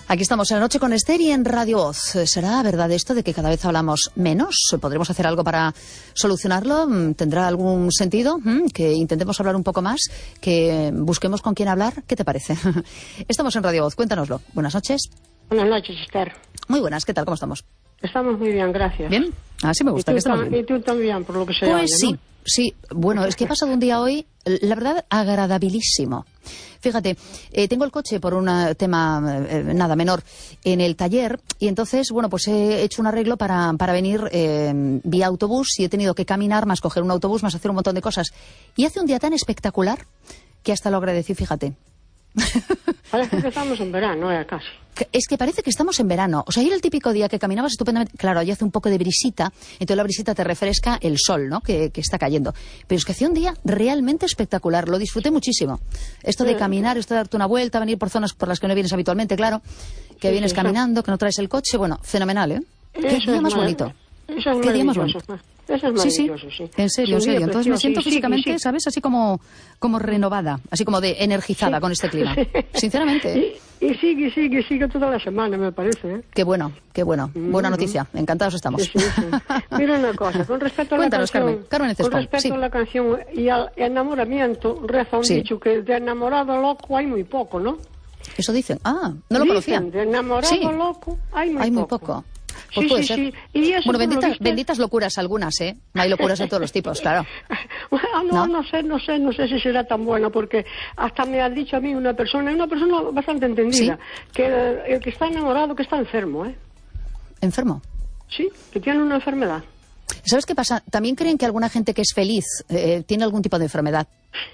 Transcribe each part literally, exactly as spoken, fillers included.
Aquí estamos en La Noche con Esther y en Radio Voz. ¿Será verdad esto de que cada vez hablamos menos? ¿Podremos hacer algo para solucionarlo? ¿Tendrá algún sentido? ¿Que intentemos hablar un poco más? ¿Que busquemos con quién hablar? ¿Qué te parece? Estamos en Radio Voz, cuéntanoslo. Buenas noches. Buenas noches, Esther. Muy buenas, ¿qué tal? ¿Cómo estamos? Estamos muy bien, gracias. ¿Bien? Así me gusta, que estamos bien. Y tú también, por lo que se Pues oye, sí, ¿no? sí. Bueno, es que he pasado un día hoy, la verdad, agradabilísimo. Fíjate, eh, tengo el coche por un tema, eh, nada, menor, en el taller, y entonces, bueno, pues he hecho un arreglo para, para venir eh, vía autobús, y he tenido que caminar, más coger un autobús, más hacer un montón de cosas. Y hace un día tan espectacular que hasta lo agradecí, fíjate. Parece que estamos en verano, ¿eh? Casi. Es que parece que estamos en verano. O sea, ayer el típico día que caminabas estupendamente. Claro, allí hace un poco de brisita, entonces la brisita te refresca el sol, ¿no? Que, que está cayendo. Pero es que hacía un día realmente espectacular. Lo disfruté muchísimo. Esto de caminar, esto de darte una vuelta, venir por zonas por las que no vienes habitualmente, claro. Que Sí, vienes sí, caminando, que no traes el coche. Bueno, fenomenal, ¿eh? Qué Eso día es más mar- bonito. Eso es Qué día más maravilloso. bonito. Eso es Sí, sí, maravilloso, sí. en serio, en Es un serio. día Entonces me precioso, siento y sigue, físicamente, y sigue. ¿sabes? Así como, como renovada, así como de energizada Sí. con este clima. Sinceramente, ¿eh? Y, y sigue, y sigue, y sigue toda la semana, me parece, ¿eh? Qué bueno, qué bueno. Buena Mm. noticia. Encantados estamos. Sí, sí, sí. Mira una cosa, con respecto a la Cuéntanos, canción, Carmen. Carmen con Cespón, respecto sí. a la canción y al enamoramiento, reza un Sí. dicho que de enamorado loco hay muy poco, ¿no? Eso dicen. Ah, no lo conocía. Dicen, de enamorado Sí. loco hay muy Hay muy poco. poco. Pues Sí, puede sí, ser. sí. Y eso, Bueno, por lo benditas, visto, benditas locuras algunas, ¿eh? No hay locuras de todos los tipos, claro. Ah, ¿No? no, no sé, no sé, no sé si será tan bueno, porque hasta me ha dicho a mí una persona, una persona bastante entendida, que el, el que está enamorado que está enfermo, ¿eh? Enfermo. Sí, que tiene una enfermedad. ¿Sabes qué pasa? También creen que alguna gente que es feliz eh, tiene algún tipo de enfermedad.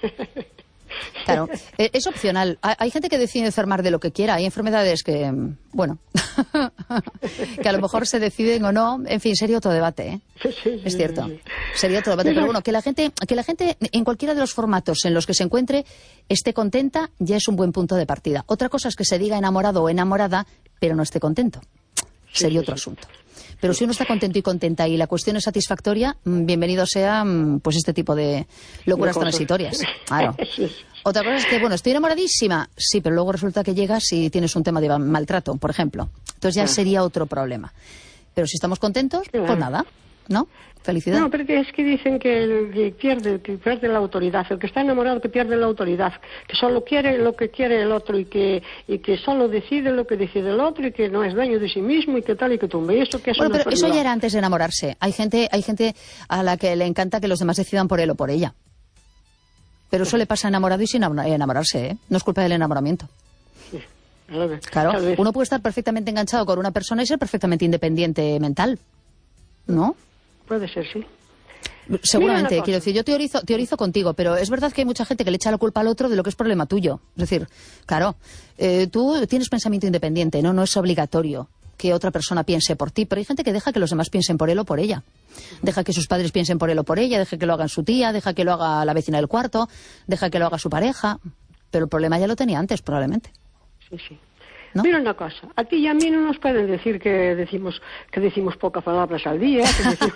Claro, eh, es opcional. Hay, hay gente que decide enfermar de lo que quiera. Hay enfermedades que, mm, bueno, que a lo mejor se deciden o no. En fin, sería otro debate, ¿eh? Sí, sí, Es cierto. sí, sí. Sería otro debate. Mira- Pero bueno, que la gente, que la gente en cualquiera de los formatos en los que se encuentre esté contenta ya es un buen punto de partida. Otra cosa es que se diga enamorado o enamorada, pero no esté contento. Sería sí, otro sí. asunto. Pero si uno está contento y contenta y la cuestión es satisfactoria, mm, bienvenido sea mm, pues este tipo de locuras De cosas. transitorias. Claro. Sí. Otra cosa es que, bueno, estoy enamoradísima. Sí, pero luego resulta que llegas y tienes un tema de ma- maltrato, por ejemplo. Entonces ya Claro. sería otro problema. Pero si estamos contentos, pues Claro. nada, ¿no? Felicidad. No, porque es que dicen que el que pierde, que pierde la autoridad, el que está enamorado que pierde la autoridad, que solo quiere lo que quiere el otro y que y que solo decide lo que decide el otro y que no es dueño de sí mismo y que tal y que tumbe. Y eso que es Bueno, una pero eso ya enfermedad. era antes de enamorarse. Hay gente, hay gente a la que le encanta que los demás decidan por él o por ella. Pero eso le pasa a enamorado y sin enamor- enamorarse, ¿eh? No es culpa del enamoramiento. Tal vez, Claro, tal vez. uno puede estar perfectamente enganchado con una persona y ser perfectamente independiente mental, ¿no? Puede ser, sí. Seguramente, Mira una quiero cosa. decir, yo teorizo, teorizo contigo, pero es verdad que hay mucha gente que le echa la culpa al otro de lo que es problema tuyo. Es decir, claro, eh, tú tienes pensamiento independiente, ¿no? No es obligatorio que otra persona piense por ti, pero hay gente que deja que los demás piensen por él o por ella. Deja que sus padres piensen por él o por ella, deja que lo hagan su tía, deja que lo haga la vecina del cuarto, deja que lo haga su pareja. Pero el problema ya lo tenía antes, probablemente. Sí, sí. ¿No? Mira una cosa, a ti y a mí no nos pueden decir que decimos que decimos pocas palabras al día. Que decimos...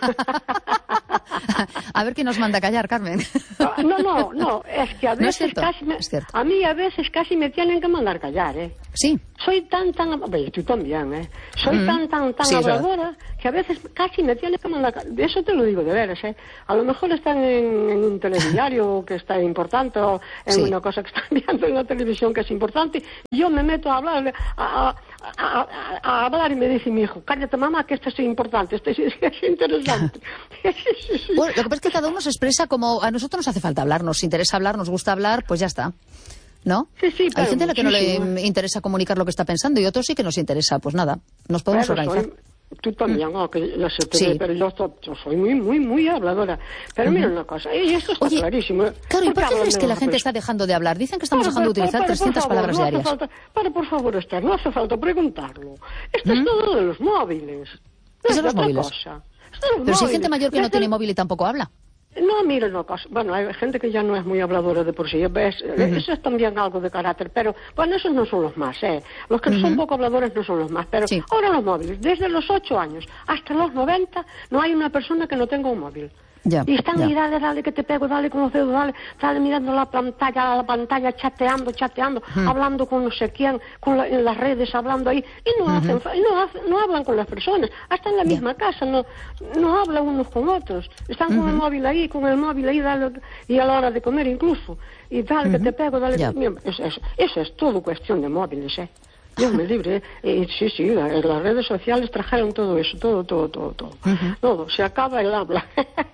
A ver quién nos manda a callar, Carmen. No, no, no, es que a No es veces cierto, casi me, es cierto. a mí a veces casi me tienen que mandar callar, ¿eh? Sí. Soy tan, tan, bueno, tú también, ¿eh? Soy Mm. tan, tan, tan Sí, es verdad. habladora que a veces casi me tienen que mandar callar. Eso te lo digo de veras, ¿eh? A lo mejor están en, en un telediario que está importante o en Sí. una cosa que están viendo en la televisión que es importante. Y yo me meto a hablar, a, a, a, a- a hablar y me dice mi hijo, cállate mamá que esto es importante, esto es, es interesante. Bueno, lo que pasa es que cada uno se expresa como a nosotros nos hace falta hablar, nos interesa hablar, nos gusta hablar, pues ya está. ¿No? Sí, sí, Hay pero gente a la que no le muchísimo. mm, interesa comunicar lo que está pensando y otros sí que nos interesa. Pues nada, nos podemos Pero organizar. soy- tú también, oh, que yo sé, te Sí. ve, pero yo, to- yo soy muy, muy, muy habladora. Pero mira una cosa, y esto está Oye, clarísimo. ¿eh? claro, ¿y por qué hablan crees de que la una gente persona? está dejando de hablar? Dicen que estamos Pero, dejando de pero, utilizar pero, por trescientas favor, palabras no diarias. Hace falta, pero por favor, Esther, no hace falta preguntarlo. Esto es todo de los móviles. No ¿Es de los otra móviles? cosa. Es de los Pero si hay móviles. gente mayor que no Desde tiene el- móvil y tampoco habla. No, mira una cosa. Bueno, hay gente que ya no es muy habladora de por sí. ¿Ves? Eso es también algo de carácter. Pero, bueno, esos no son los más, ¿eh? Los que son poco habladores no son los más. Pero Sí. ahora los móviles, desde los ocho años hasta los noventa, no hay una persona que no tenga un móvil. Ya, y están ahí, dale, dale, que te pego, dale con los dedos, dale, dale mirando la pantalla, la pantalla, chateando, chateando, uh-huh. hablando con no sé quién, con la, en las redes, hablando ahí, y no uh-huh. hacen, no, hacen, no hablan con las personas, hasta en la yeah. misma casa, no, no hablan unos con otros, están uh-huh. con el móvil ahí, con el móvil ahí, dale, y a la hora de comer incluso, y dale, uh-huh. que te pego, dale, yeah. eso, eso, eso es todo cuestión de móviles, ¿eh? Dios me libre, eh, sí, sí, la, las redes sociales trajeron todo eso, todo, todo, todo, todo. Uh-huh. Todo, se acaba el habla.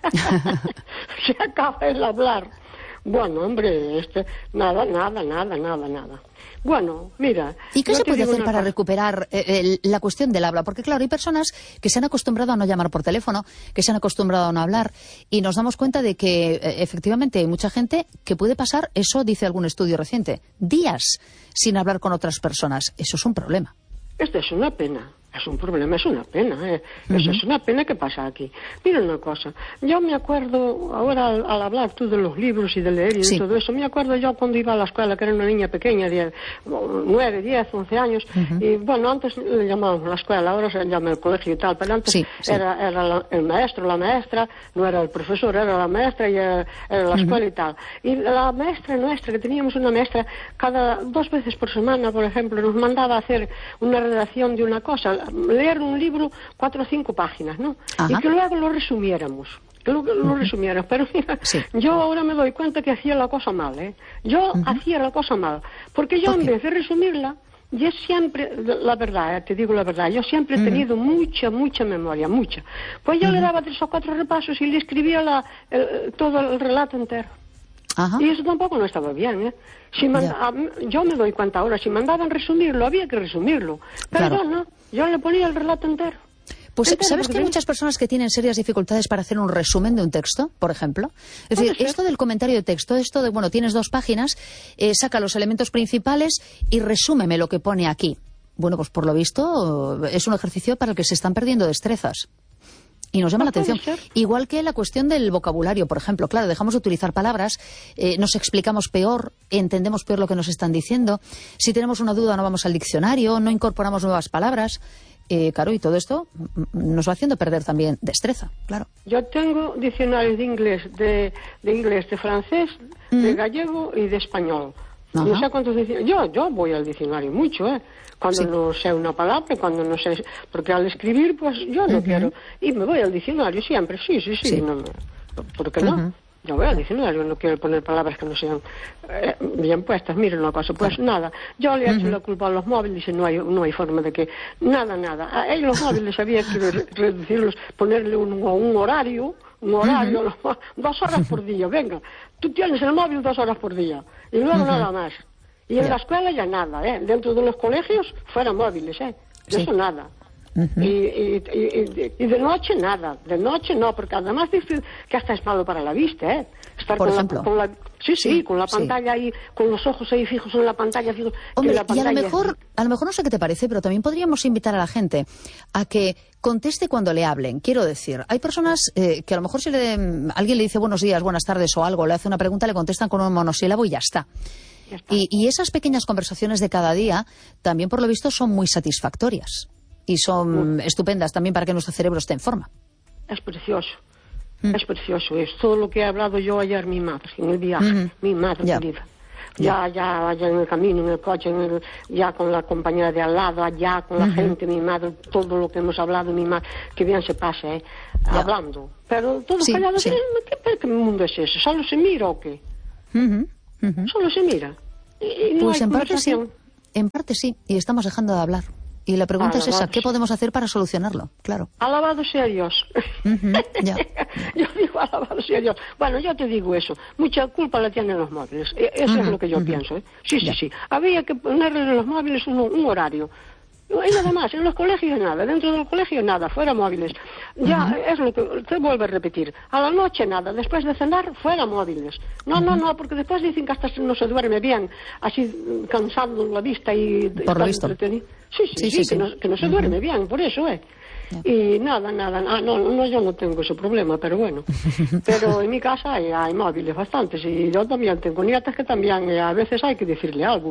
Se acaba el hablar. Bueno, hombre, este, nada, nada, nada, nada, nada. Bueno, mira... ¿Y qué se puede hacer para recuperar eh, el, la cuestión del habla? Porque, claro, hay personas que se han acostumbrado a no llamar por teléfono, que se han acostumbrado a no hablar, y nos damos cuenta de que, eh, efectivamente, hay mucha gente que puede pasar, eso dice algún estudio reciente, días sin hablar con otras personas. Eso es un problema. Esto es una pena. Es un problema, es una pena, ¿eh? Uh-huh. Eso es una pena que pasa aquí. Mira una cosa, yo me acuerdo, ahora al, al hablar tú de los libros y de leer y sí. de todo eso, me acuerdo yo cuando iba a la escuela, que era una niña pequeña, de nueve, diez, once años, uh-huh. y bueno, antes le llamábamos la escuela, ahora se llama el colegio y tal, pero antes sí, sí. era, era la, el maestro, la maestra, no era el profesor, era la maestra y era, era la escuela uh-huh. y tal. Y la maestra nuestra, que teníamos una maestra, cada dos veces por semana, por ejemplo, nos mandaba a hacer una redacción de una cosa, leer un libro, cuatro o cinco páginas, ¿no? Ajá. Y que luego lo resumiéramos. Que lo, lo uh-huh. resumiéramos. Pero mira, sí. yo ahora me doy cuenta que hacía la cosa mal, ¿eh? Yo uh-huh. hacía la cosa mal. Porque yo, ¿por en vez de resumirla, yo siempre, la verdad, eh, te digo la verdad, yo siempre he tenido uh-huh. mucha, mucha memoria, mucha. Pues yo uh-huh. le daba tres o cuatro repasos y le escribía la, el, todo el relato entero. Ajá. Y eso tampoco no estaba bien, ¿eh? Si manda, yo me doy cuenta ahora, si mandaban resumirlo, había que resumirlo. Pero claro. yo no, yo le ponía el relato entero. Pues, entero, ¿sabes que hay muchas personas que tienen serias dificultades para hacer un resumen de un texto, por ejemplo? Es decir, esto del comentario de texto, esto de, bueno, tienes dos páginas, eh, saca los elementos principales y resúmeme lo que pone aquí. Bueno, pues por lo visto es un ejercicio para el que se están perdiendo destrezas. Y nos llama la atención. Igual que la cuestión del vocabulario, por ejemplo. Claro, dejamos de utilizar palabras, eh, nos explicamos peor, entendemos peor lo que nos están diciendo. Si tenemos una duda no vamos al diccionario, no incorporamos nuevas palabras. Eh, claro, y todo esto nos va haciendo perder también destreza, claro. Yo tengo diccionarios de inglés, de, de inglés, de francés, uh-huh. de gallego y de español. Ajá. No sé cuántos diccionarios. Yo, yo voy al diccionario mucho, ¿eh? Cuando sí. no sé una palabra, cuando no sé... Porque al escribir, pues yo no uh-huh. quiero... Y me voy al diccionario siempre, sí, sí, sí. sí. No, ¿por qué no? Uh-huh. Yo voy al diccionario, no quiero poner palabras que no sean eh, bien puestas. Miren una cosa, pues nada. Yo le he hecho uh-huh. la culpa a los móviles y no hay, no hay forma de que... Nada, nada. A ellos los móviles había que re- reducirlos, ponerle un, un horario... Un horario, uh-huh. dos horas por día, venga. Tú tienes el móvil dos horas por día. Y luego uh-huh. nada más. Y en yeah. la escuela ya nada, ¿eh? Dentro de los colegios fueran móviles, ¿eh? De sí. eso nada. Uh-huh. y, y, y, y de noche nada. De noche no, porque además dice que hasta es malo para la vista, ¿eh? Estar Por con ejemplo. La, con la, sí, sí, sí, con la pantalla sí. ahí, con los ojos ahí fijos en la pantalla. Fijos, Hombre, la pantalla y a lo mejor, a lo mejor no sé qué te parece, pero también podríamos invitar a la gente a que conteste cuando le hablen. Quiero decir, hay personas eh, que a lo mejor si le, alguien le dice buenos días, buenas tardes o algo, le hace una pregunta, le contestan con un monosílabo y ya está. Ya está. Y, y esas pequeñas conversaciones de cada día también, por lo visto, son muy satisfactorias y son uh. estupendas también para que nuestro cerebro esté en forma. Es precioso. Mm. Es precioso. Es todo lo que he hablado yo ayer, mi madre, en el viaje. Mm-hmm. Mi madre yeah. querida. Ya, ya, allá en el camino, en el coche, en el, ya con la compañera de al lado, allá con la uh-huh. gente, mi madre, todo lo que hemos hablado, mi madre, que bien se pase, ¿eh? Yeah. Hablando. Pero todo sí, callado, sí. ¿qué, ¿qué mundo es ese? ¿Solo se mira o qué? Uh-huh. Uh-huh. Solo se mira. Y, y no pues en parte sí, en parte sí, y estamos dejando de hablar. Y la pregunta Alabado es esa, ¿qué podemos hacer para solucionarlo? Claro. Alabado sea Dios. Uh-huh, ya. Yo digo, alabado sea Dios. Bueno, yo te digo eso. Mucha culpa la tienen los móviles. Eso uh-huh, es lo que yo uh-huh. pienso. ¿eh? Sí, sí, ya. sí. Había que ponerle en los móviles un, un horario. Y nada más, en los colegios nada, dentro del colegio nada, fuera móviles. Ya, uh-huh. es lo que te vuelvo a repetir. A la noche nada, después de cenar, fuera móviles. No, uh-huh. no, no, porque después dicen que hasta no se duerme bien, así cansando la vista y... Por lo visto. Sí, sí, sí, sí, sí, sí. Que, no, que no se uh-huh. duerme bien, por eso, ¿eh? Yeah. Y nada, nada, ah, no, no, yo no tengo ese problema, pero bueno. Pero en mi casa hay, hay móviles bastantes y yo también tengo nietas que también eh, a veces hay que decirle algo, ¿eh?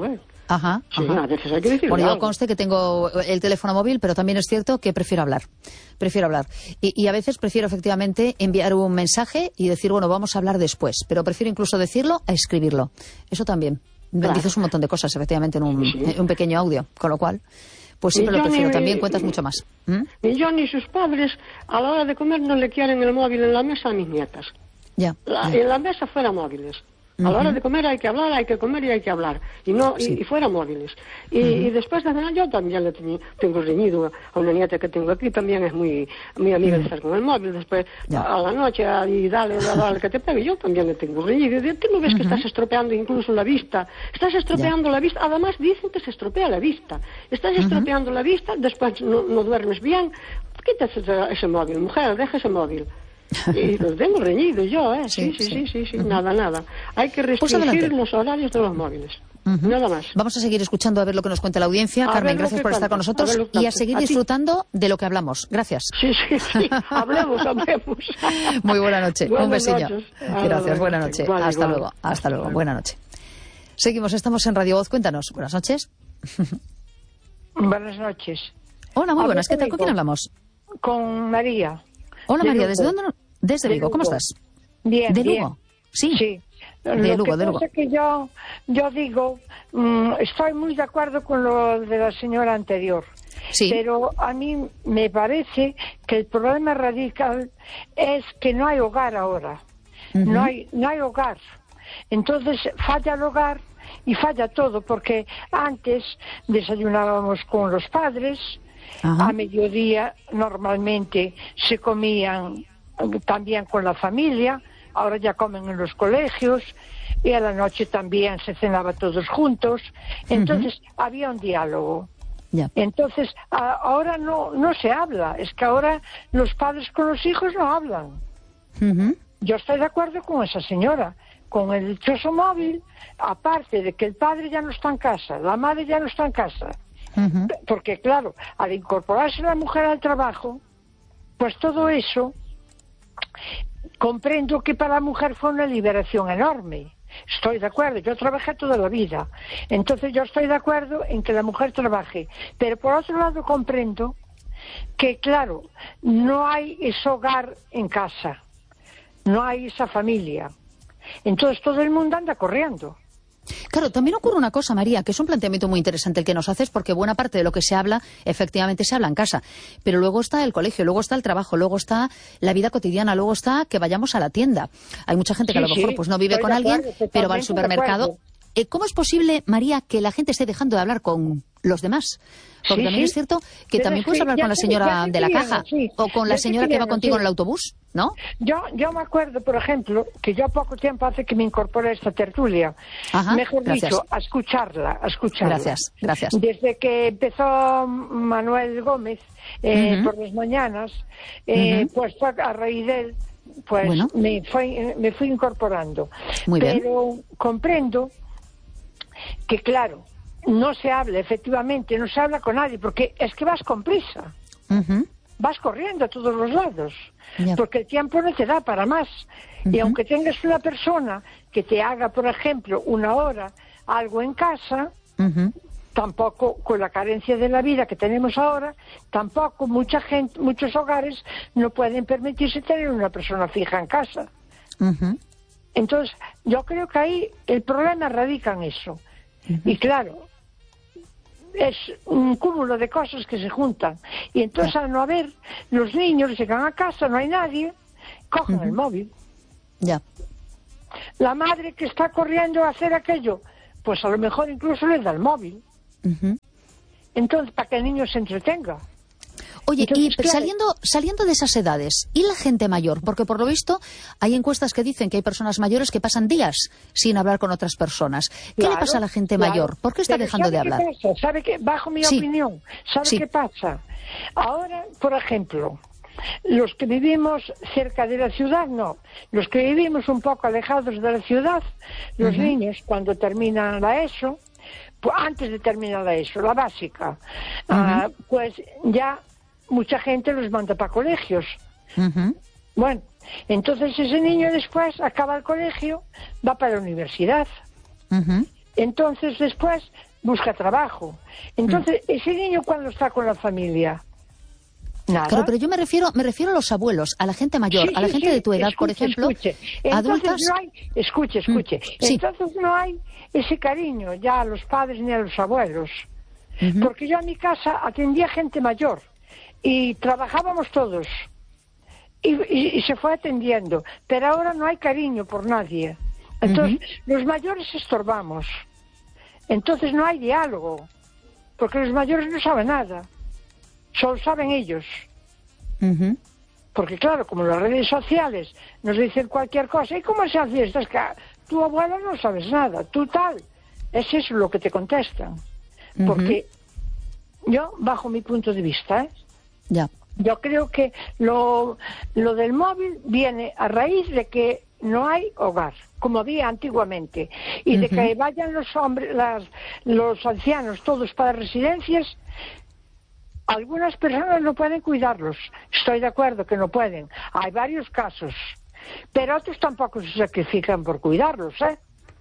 Ajá, Sí, ajá. a veces hay que decirle Bueno, yo algo. conste que tengo el teléfono móvil, pero también es cierto que prefiero hablar. Prefiero hablar. Y, y a veces prefiero efectivamente enviar un mensaje y decir, bueno, vamos a hablar después. Pero prefiero incluso decirlo a escribirlo. Eso también. Claro. Dices un montón de cosas, efectivamente, en un, Sí, sí. en un pequeño audio. Con lo cual, pues Y siempre lo yo prefiero. ni- También cuentas mucho más. ¿Mm? Ni yo ni sus padres, a la hora de comer, no le quieren el móvil en la mesa a mis nietas. Ya. La- ya. en la mesa fuera móviles. A la hora de comer hay que hablar, hay que comer y hay que hablar. Y no y- Sí. y, fuera móviles. Y, y después de cenar yo también le tengo, tengo reñido a una nieta que tengo aquí, también es muy, muy amiga de estar con el móvil. Después Ya. a la noche a- y dale, dale, dale que te pegue, yo también le tengo reñido. Y tú no ves que estás estropeando incluso la vista. Estás estropeando la vista. Además dicen que se estropea la vista. Estás estropeando la vista, después no, no duermes bien. Quítate ese, ese móvil, mujer, deja ese móvil. Y los tengo reñidos yo, ¿eh? Sí, Sí, sí, sí, sí. sí, sí, nada, nada. Hay que Pues restringir adelante. los horarios de los móviles. Ujú. Nada más. Vamos a seguir escuchando a ver lo que nos cuenta la audiencia. A ver Carmen, lo gracias que por estar con cuenta, a nosotros ver lo que y a cuenta. seguir A ti. disfrutando de lo que hablamos. Gracias. Sí, sí, sí. Hablemos, hablemos. Muy buena noche. Un Buenas besillo. noches. Gracias. Buena noche. Igual, Hasta igual. luego. Hasta luego. Buena noche. Seguimos. Estamos en Radio Voz. Cuéntanos. Buenas noches. Buenas noches. Hola, muy A buenas. ver, ¿Qué tal? ¿Con digo. quién hablamos? Con María. Hola, De María. Lugo. ¿Desde dónde? no- Desde De Vigo. ¿Cómo Lugo. estás? Bien, ¿De bien. Lugo? Sí. Sí. De lo Lugo, que de Lugo. pasa es que yo, yo digo, mm, estoy muy de acuerdo con lo de la señora anterior. Sí. Pero a mí me parece que el problema radical es que no hay hogar ahora. Ujú. No hay, no hay hogar. Entonces falla el hogar y falla todo, porque antes desayunábamos con los padres, Ajá. a mediodía normalmente se comían también con la familia, ahora ya comen en los colegios, y a la noche también se cenaba todos juntos. Entonces había un diálogo. Ya. Entonces a- ahora no, no se habla, es que ahora los padres con los hijos no hablan. Ujú. Yo estoy de acuerdo con esa señora, con el dichoso móvil, aparte de que el padre ya no está en casa, la madre ya no está en casa. Ujú. Porque claro, al incorporarse la mujer al trabajo, pues todo eso, comprendo que para la mujer fue una liberación enorme. Estoy de acuerdo, yo trabajé toda la vida. Entonces yo estoy de acuerdo en que la mujer trabaje. Pero por otro lado comprendo que, claro, no hay ese hogar en casa, no hay esa familia. Entonces todo el mundo anda corriendo. Claro, también ocurre una cosa, María, que es un planteamiento muy interesante el que nos haces, porque buena parte de lo que se habla, efectivamente se habla en casa. Pero luego está el colegio, luego está el trabajo, luego está la vida cotidiana, luego está que vayamos a la tienda. Hay mucha gente que Sí, a lo mejor sí, pues no vive estoy con de alguien, acuerdo, pero va al totalmente de supermercado. acuerdo. Eh, ¿Cómo es posible, María, que la gente esté dejando de hablar con los demás? Porque Sí, también sí. es cierto que Pero también es puedes que hablar ya con la se- señora ya se de la crían caja así, o con ya la se señora que va crían contigo así. en el autobús, ¿no? Yo, yo me acuerdo, por ejemplo, que yo poco tiempo hace que me incorporé a esta tertulia. Ajá, Mejor gracias. dicho, a escucharla, a escucharla. Gracias, gracias. Desde que empezó Manuel Gómez eh, Ujú. por las mañanas, eh, Ujú. pues fue a raíz de él, pues Bueno. me, fue, me fui incorporando. Muy bien. Pero comprendo que, claro, no se habla, efectivamente, no se habla con nadie, porque es que vas con prisa. Ujú. Vas corriendo a todos los lados, Ya. porque el tiempo no te da para más. Y Ujú. aunque tengas una persona que te haga, por ejemplo, una hora algo en casa, Ujú. tampoco, con la carencia de la vida que tenemos ahora, tampoco mucha gente, muchos hogares no pueden permitirse tener una persona fija en casa. Ujú. Entonces, yo creo que ahí el problema radica en eso. Y claro, es un cúmulo de cosas que se juntan. Y entonces, al no haber, los niños llegan a casa, no hay nadie, cogen el móvil. Ya. La madre que está corriendo a hacer aquello, pues a lo mejor incluso le da el móvil. Ujú. Entonces, para que el niño se entretenga. Oye, Entonces, y claro. saliendo, saliendo de esas edades, ¿y la gente mayor? Porque por lo visto hay encuestas que dicen que hay personas mayores que pasan días sin hablar con otras personas. ¿Qué le Claro, pasa a la gente claro. mayor? ¿Por qué está Pero dejando de ¿sabe qué hablar? pasa? ¿Sabe qué? Bajo mi Sí. opinión, ¿sabe Sí. qué pasa? Ahora, por ejemplo, los que vivimos cerca de la ciudad, no. Los que vivimos un poco alejados de la ciudad, los Ujú. niños, cuando terminan la ESO, pues antes de terminar la ESO, la básica, ah, pues ya mucha gente los manda para colegios. Ujú. Bueno, entonces ese niño después acaba el colegio, va para la universidad. Ujú. Entonces después busca trabajo. Entonces, mm. ese niño cuando está con la familia, nada. Claro, pero yo me refiero, me refiero a los abuelos, a la gente mayor, sí, a la sí, gente sí. de tu edad, escuche, por ejemplo, escuche. Entonces, adultas. No hay, escuche, escuche. Mm. Sí. Entonces no hay ese cariño ya a los padres ni a los abuelos. Uh-huh. Porque yo a mi casa atendía gente mayor y trabajábamos todos. Y, y, y se fue atendiendo. Pero ahora no hay cariño por nadie. Entonces, uh-huh. los mayores estorbamos. Entonces no hay diálogo. Porque los mayores no saben nada. Solo saben ellos. Uh-huh. Porque claro, como las redes sociales nos dicen cualquier cosa, ¿y cómo se hace esto? Es que tu abuela no sabes nada, tú tal. Es eso lo que te contestan. Uh-huh. Porque yo, bajo mi punto de vista, ¿eh? Ya. yo creo que lo, lo del móvil viene a raíz de que no hay hogar, como había antiguamente, y uh-huh. de que vayan los hombres, las, los ancianos todos para residencias. Algunas personas no pueden cuidarlos, estoy de acuerdo que no pueden, hay varios casos, pero otros tampoco se sacrifican por cuidarlos, ¿eh?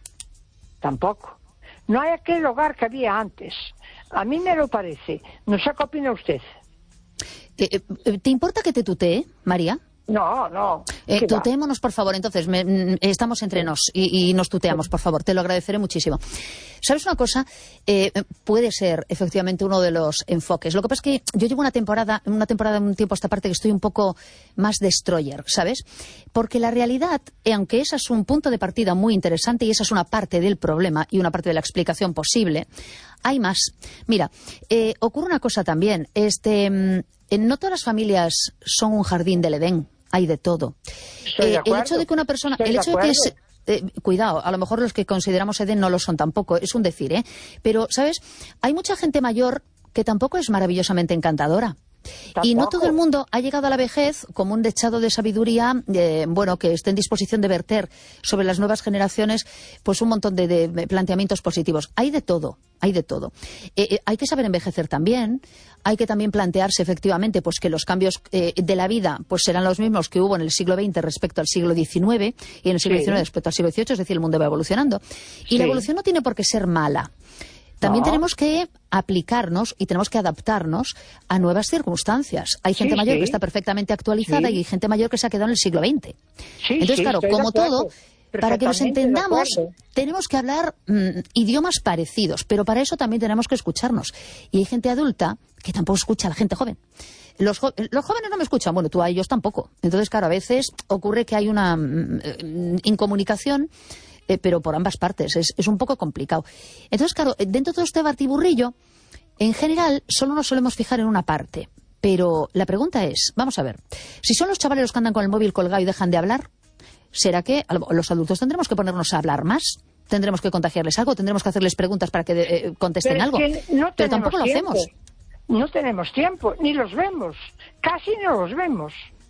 Tampoco. No hay aquel hogar que había antes. A mí me lo parece. No sé qué opina usted. ¿Te, ¿te importa que te tutee, María? No, no. Eh, tuteémonos, por favor, entonces, me, mm, estamos entre nos y, y nos tuteamos, por favor, te lo agradeceré muchísimo. ¿Sabes una cosa? Eh, puede ser, efectivamente, uno de los enfoques. Lo que pasa es que yo llevo una temporada, una temporada, un tiempo a esta parte que estoy un poco más destroyer, ¿sabes? Porque la realidad, eh, aunque ese es un punto de partida muy interesante y esa es una parte del problema y una parte de la explicación posible, hay más. Mira, eh, ocurre una cosa también, este, eh, no todas las familias son un jardín del Edén. Hay de todo. Eh, el hecho de que una persona, Estoy el hecho de, de que es, eh, cuidado, a lo mejor los que consideramos Edén no lo son tampoco, es un decir, ¿eh? Pero, ¿sabes? Hay mucha gente mayor que tampoco es maravillosamente encantadora. Tampoco. Y no todo el mundo ha llegado a la vejez como un dechado de sabiduría, eh, bueno, que esté en disposición de verter sobre las nuevas generaciones pues un montón de, de planteamientos positivos. Hay de todo, hay de todo. Eh, eh, hay que saber envejecer también. Hay que también plantearse efectivamente pues que los cambios eh, de la vida pues serán los mismos que hubo en el siglo veinte respecto al siglo diecinueve y en el siglo diecinueve respecto al siglo dieciocho, es decir, el mundo va evolucionando. Y sí. La evolución no tiene por qué ser mala. También no. tenemos que aplicarnos y tenemos que adaptarnos a nuevas circunstancias. Hay gente sí, mayor sí. que está perfectamente actualizada sí. y hay gente mayor que se ha quedado en el siglo veinte. Sí, Entonces, sí, claro, como todo, para que nos entendamos, tenemos que hablar mmm, idiomas parecidos, pero para eso también tenemos que escucharnos. Y hay gente adulta que tampoco escucha a la gente joven. Los, jo los jóvenes no me escuchan, bueno, tú a ellos tampoco. Entonces, claro, a veces ocurre que hay una mmm, incomunicación, Eh, pero por ambas partes, es, es un poco complicado. Entonces, claro, dentro de todo este batiburrillo, en general, solo nos solemos fijar en una parte. Pero la pregunta es, vamos a ver, si son los chavales los que andan con el móvil colgado y dejan de hablar, ¿será que los adultos tendremos que ponernos a hablar más? ¿Tendremos que contagiarles algo? ¿Tendremos que hacerles preguntas para que eh, contesten pero algo? Es que no pero tampoco tiempo. lo hacemos. No tenemos tiempo, ni los vemos. Casi no los vemos.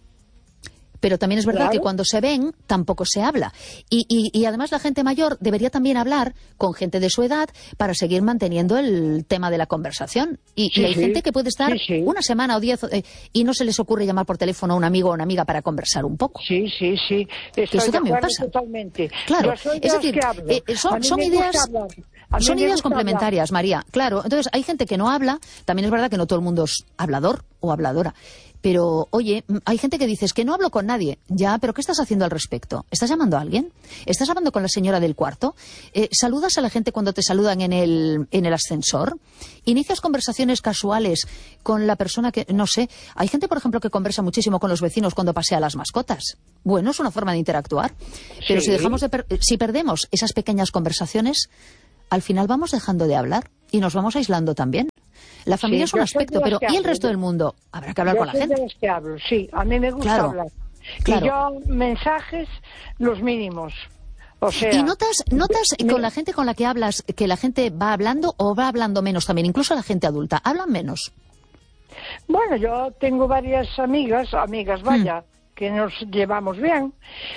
Pero también es verdad claro. que cuando se ven, tampoco se habla. Y, y, y además la gente mayor debería también hablar con gente de su edad para seguir manteniendo el tema de la conversación. Y, sí, y hay sí. gente que puede estar sí, sí. una semana o diez eh, y no se les ocurre llamar por teléfono a un amigo o una amiga para conversar un poco. Sí, sí, sí. Estoy eso también pasa. Totalmente. Claro, es decir, eh, son, son ideas... Son ideas complementarias, hablar. María. Claro, entonces hay gente que no habla, también es verdad que no todo el mundo es hablador o habladora. Pero, oye, hay gente que dice, es que no hablo con nadie. Ya, pero ¿qué estás haciendo al respecto? ¿Estás llamando a alguien? ¿Estás hablando con la señora del cuarto? Eh, ¿Saludas a la gente cuando te saludan en el, en el ascensor? ¿Inicias conversaciones casuales con la persona que, no sé, hay gente, por ejemplo, que conversa muchísimo con los vecinos cuando pasea las mascotas? Bueno, es una forma de interactuar. Pero sí. si dejamos de per si perdemos esas pequeñas conversaciones, al final vamos dejando de hablar y nos vamos aislando también. La familia sí, es un aspecto, pero ¿y el resto del mundo? Habrá que hablar yo con la gente. De los que hablo, sí, a mí me gusta claro, hablar. Claro. Y yo, mensajes, los mínimos. O sea, ¿Y notas, notas me... con la gente con la que hablas que la gente va hablando o va hablando menos también? Incluso la gente adulta, ¿hablan menos? Bueno, yo tengo varias amigas, amigas vaya, mm. que nos llevamos bien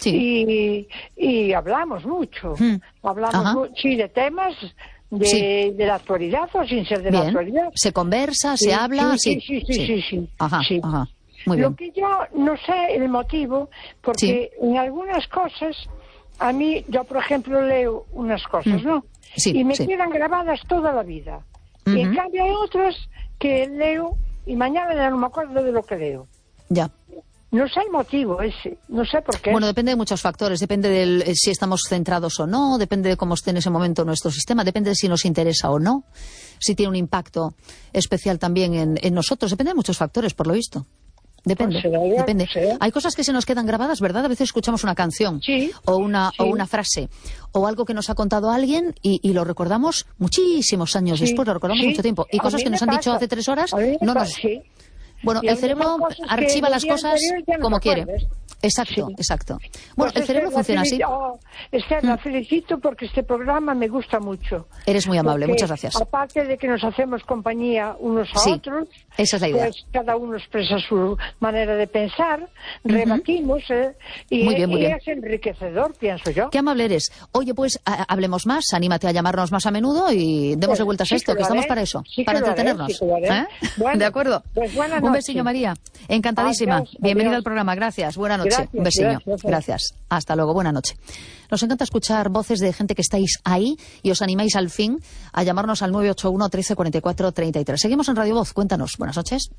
sí. y, y hablamos mucho. Mm. Hablamos mu sí, de temas... De, sí. de la actualidad o sin ser de bien. la actualidad. Se conversa, sí, se habla. Sí, sí, sí, sí. sí, sí. Ajá, sí. ajá. Muy bien. Lo que yo no sé el motivo, porque sí. en algunas cosas, a mí, yo por ejemplo leo unas cosas, mm. ¿no? Sí, y me sí. quedan grabadas toda la vida. Uh-huh. Y en cambio hay otras que leo y mañana ya no me acuerdo de lo que leo. Ya. No sé el motivo ese, no sé por qué. Bueno, depende de muchos factores, depende de eh, si estamos centrados o no, depende de cómo esté en ese momento nuestro sistema, depende de si nos interesa o no, si tiene un impacto especial también en, en nosotros, depende de muchos factores, por lo visto. Depende, Pues será, depende. será. Hay cosas que se nos quedan grabadas, ¿verdad? A veces escuchamos una canción Sí, o una sí. o una frase o algo que nos ha contado alguien y, y lo recordamos muchísimos años Sí, después, lo recordamos sí. mucho tiempo. Y A cosas mí que me nos han dicho pasa. hace tres horas, A mí me no nos... pasa, sí. Bueno, Y el hay cerebro muchas cosas que archiva el las día cosas anterior ya no como te quiere. acuerdas. Exacto, Sí. exacto. Bueno, Pues el cerebro Esther, funciona la así. felici- oh, Esther, la felicito porque este programa me gusta mucho. Eres muy amable, Porque, muchas gracias. Aparte de que nos hacemos compañía unos a Sí, otros, esa es la idea. pues cada uno expresa su manera de pensar, rebatimos, ¿eh? y, Muy bien, muy y bien. es enriquecedor, pienso yo. Qué amable eres. Oye, pues a- hablemos más, anímate a llamarnos más a menudo y démosle Pues, vueltas sí a esto, que que lo estamos haré, para eso, sí que para lo haré, entretenernos. sí que lo haré. ¿Eh? Bueno, De acuerdo. pues buena Un noche. besillo, María. Encantadísima. Adiós, Bienvenida adiós. al programa. Gracias. Buena noche. Gracias, Un besillo. gracias. Gracias. Hasta luego. Buena noche. Nos encanta escuchar voces de gente que estáis ahí y os animáis al fin a llamarnos al nueve ocho uno, trece, cuarenta y cuatro, treinta y tres. Seguimos en Radio Voz. Cuéntanos. Buenas noches.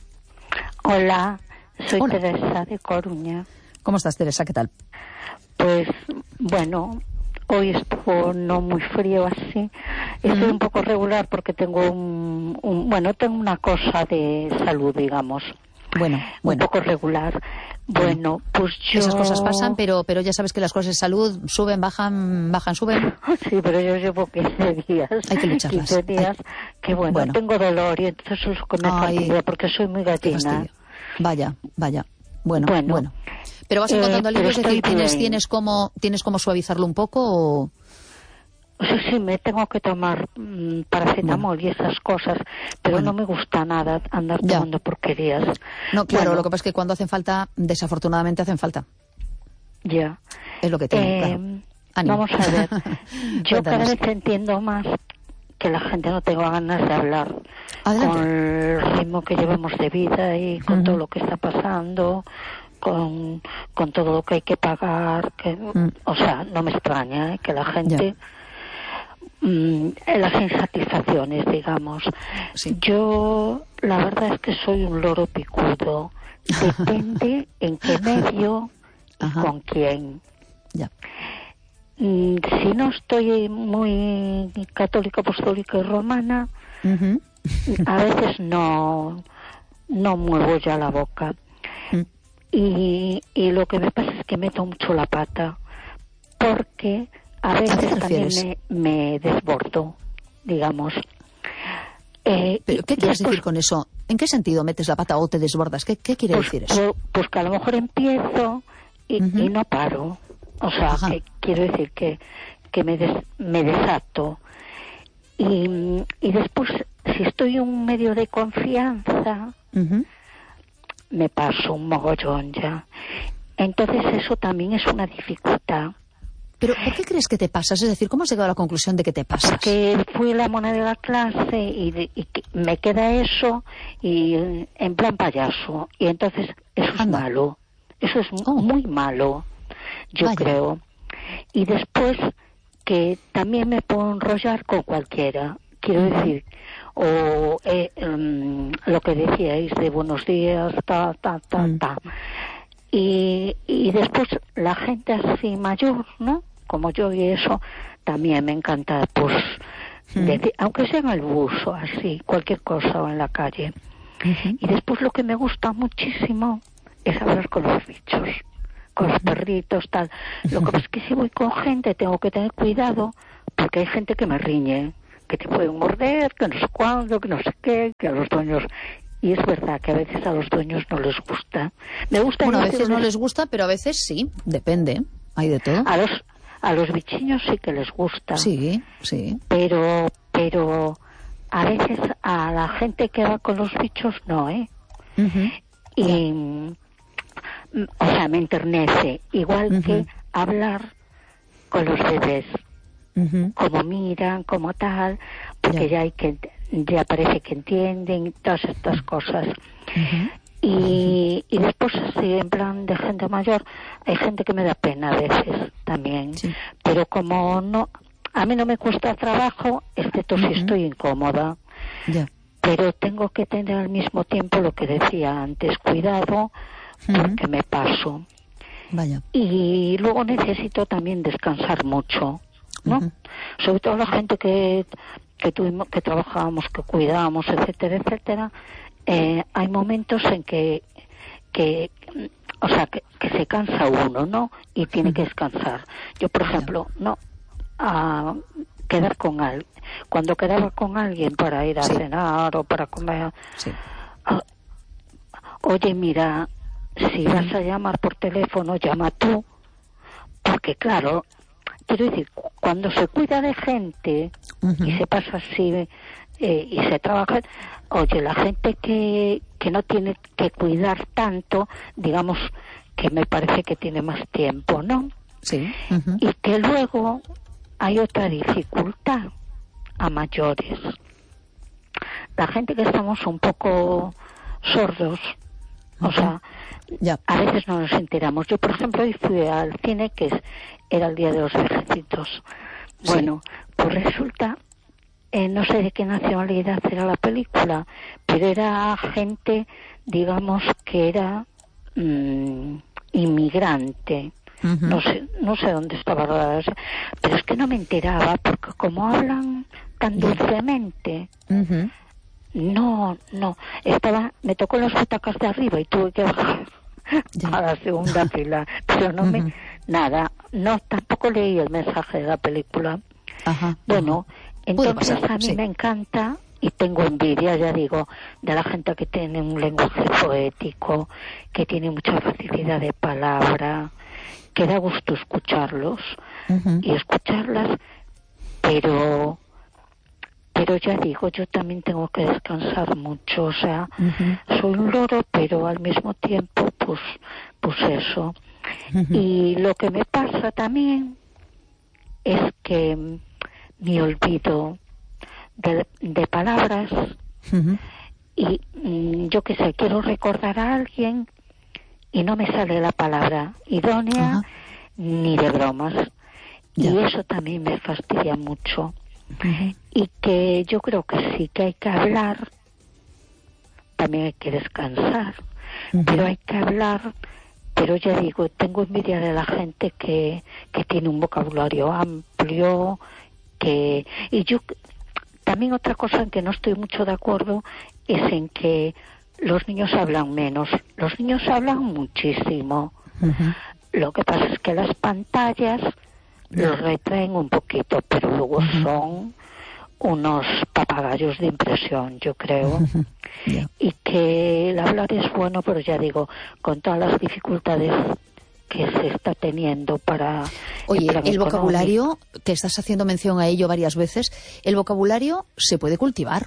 Hola, soy Hola. Teresa de Coruña. ¿Cómo estás, Teresa? ¿Qué tal? Pues, bueno, hoy estuvo no muy frío así. Estoy Mm. un poco regular porque tengo un, un- bueno, tengo una cosa de salud, digamos. Bueno, bueno. Un poco regular. Bueno, pues yo... Esas cosas pasan, pero pero ya sabes que las cosas de salud suben, bajan, bajan, suben. Sí, pero yo llevo quince días. Hay que lucharlas. quince días Hay- que, bueno, Bueno. tengo dolor y entonces eso es que me Ay, fastidia porque soy muy Qué gallina. fastidio. Vaya, vaya. Bueno, bueno. Bueno. Pero vas Eh, encontrando pero alivios, es decir, estoy ¿tienes, bien. tienes, cómo, ¿tienes cómo suavizarlo un poco o...? Sí, sí, me tengo que tomar mm, paracetamol y esas cosas, pero Bueno. no me gusta nada andar Ya. tomando porquerías. No, claro, Bueno, lo que pasa es que cuando hacen falta, desafortunadamente hacen falta. Ya. Es lo que tiene, Eh, claro. Ánimo. Vamos a ver. Yo cada Cuéntanos. vez entiendo más que la gente no tenga ganas de hablar Adelante. con el ritmo que llevamos de vida y con Ujú. todo lo que está pasando, con, con todo lo que hay que pagar. Que, Mm. O sea, no me extraña ¿eh? que la gente... Mm, las insatisfacciones, digamos. Sí. Yo, la verdad es que soy un loro picudo. Depende en qué medio y Ajá. con quién. Ya. Mm, si no estoy muy católica, apostólica y romana, Ujú. a veces no, no muevo ya la boca. Mm. Y, y lo que me pasa es que meto mucho la pata, porque a qué te veces también refieres? me, me desbordo, digamos. Eh, ¿Pero y qué quieres después, decir con eso? ¿En qué sentido metes la pata o te desbordas? ¿Qué, qué quiere pues, decir eso? pues- pues que a lo mejor empiezo y, Ujú. y no paro. O sea, Ajá. que quiero decir que, que me, des- me desato. Y, y después, si estoy en un medio de confianza, Ujú. me paso un mogollón ya. Entonces eso también es una dificultad. ¿Pero por qué crees que te pasas? Es decir, ¿cómo has llegado a la conclusión de que te pasas? Porque fui la mona de la clase y, de- y que me queda eso y eh, en plan payaso. Y entonces eso es Anda. malo. Eso es Oh. muy malo, yo Vaya. creo. Y después que también me puedo enrollar con cualquiera. Quiero decir, o eh, em, lo que decíais de buenos días, ta, ta, ta, Mm. ta. Y, y después la gente así mayor, ¿no? Como yo y eso, también me encanta, pues, Mm. decir, aunque sea en el bus o así, cualquier cosa o en la calle. Ujú. Y después lo que me gusta muchísimo es hablar con los bichos, con los perritos, tal. Lo que pasa es que si voy con gente tengo que tener cuidado porque hay gente que me riñe, que te pueden morder, que no sé cuándo, que no sé qué, que a los dueños... Y es verdad que a veces a los dueños no les gusta. Me gusta Bueno, a decirles- veces no les gusta, pero a veces sí. Depende. Hay de todo. a los a los bichiños sí que les gusta. Sí, sí. Pero pero a veces a la gente que va con los bichos no, ¿eh? Ujú. Y mm, o sea, me enternece, igual Ujú. que hablar con los bebés, Ujú. como miran, como tal, porque Ya. ya hay que ya parece que entienden todas estas cosas. Ujú. Y, y después así en plan de gente mayor hay gente que me da pena a veces también, Sí. pero como no a mí no me cuesta trabajo, excepto uh-huh. si estoy incómoda. Yeah. Pero tengo que tener al mismo tiempo lo que decía antes, cuidado, uh-huh. porque me paso. Vaya. Y luego necesito también descansar mucho, ¿no? Uh-huh. Sobre todo la gente que que tuvimos, que trabajábamos, que cuidábamos, etcétera, etcétera. Eh, hay momentos en que que o sea que, que se cansa uno, ¿no? Y tiene uh-huh. que descansar. Yo, por ejemplo, no a quedar con alguien. Cuando quedaba con alguien para ir a sí. cenar o para comer, sí. uh, oye, mira, si vas a llamar por teléfono, llama tú, porque claro, quiero decir, cuando se cuida de gente uh-huh. y se pasa así eh, y se trabaja, oye, la gente que, que no tiene que cuidar tanto, digamos que me parece que tiene más tiempo, ¿no? Sí. Uh-huh. Y que luego hay otra dificultad a mayores. La gente que estamos un poco sordos, uh-huh. o sea, ya. a veces no nos enteramos. Yo, por ejemplo, hoy fui al cine, que es, era el Día de los Vejecitos. Bueno, sí. pues resulta, eh, no sé de qué nacionalidad era la película, pero era gente, digamos, que era mmm, inmigrante. Uh-huh. No sé, no sé dónde estaba rodada, pero es que no me enteraba porque como hablan tan dulcemente, uh-huh. no, no, estaba, me tocó las butacas de arriba y tuve que bajar yeah. a la segunda fila, pero no uh-huh. me, nada, no, tampoco leí el mensaje de la película. Uh-huh. Bueno, entonces pasar, a mí sí. me encanta y tengo envidia, ya digo, de la gente que tiene un lenguaje poético, que tiene mucha facilidad de palabra, que da gusto escucharlos uh-huh. y escucharlas, pero pero ya digo, yo también tengo que descansar mucho, o sea, uh-huh. soy un loro, pero al mismo tiempo, pues, pues eso. Uh-huh. Y lo que me pasa también es que me olvido de, de palabras uh-huh. y yo qué sé, quiero recordar a alguien y no me sale la palabra idónea uh-huh. ni de bromas. Yeah. Y eso también me fastidia mucho. Uh-huh. Y que yo creo que sí que hay que hablar, también hay que descansar, uh-huh. pero hay que hablar, pero ya digo, tengo envidia de la gente que, que tiene un vocabulario amplio, que y yo también otra cosa en que no estoy mucho de acuerdo es en que los niños hablan menos. Los niños hablan muchísimo. Uh-huh. Lo que pasa es que las pantallas uh-huh. los retraen un poquito, pero luego uh-huh. son unos papagayos de impresión, yo creo. Uh-huh. Yeah. Y que el hablar es bueno, pero ya digo, con todas las dificultades que se está teniendo para... Oye, el vocabulario, que estás haciendo mención a ello varias veces, el vocabulario se puede cultivar.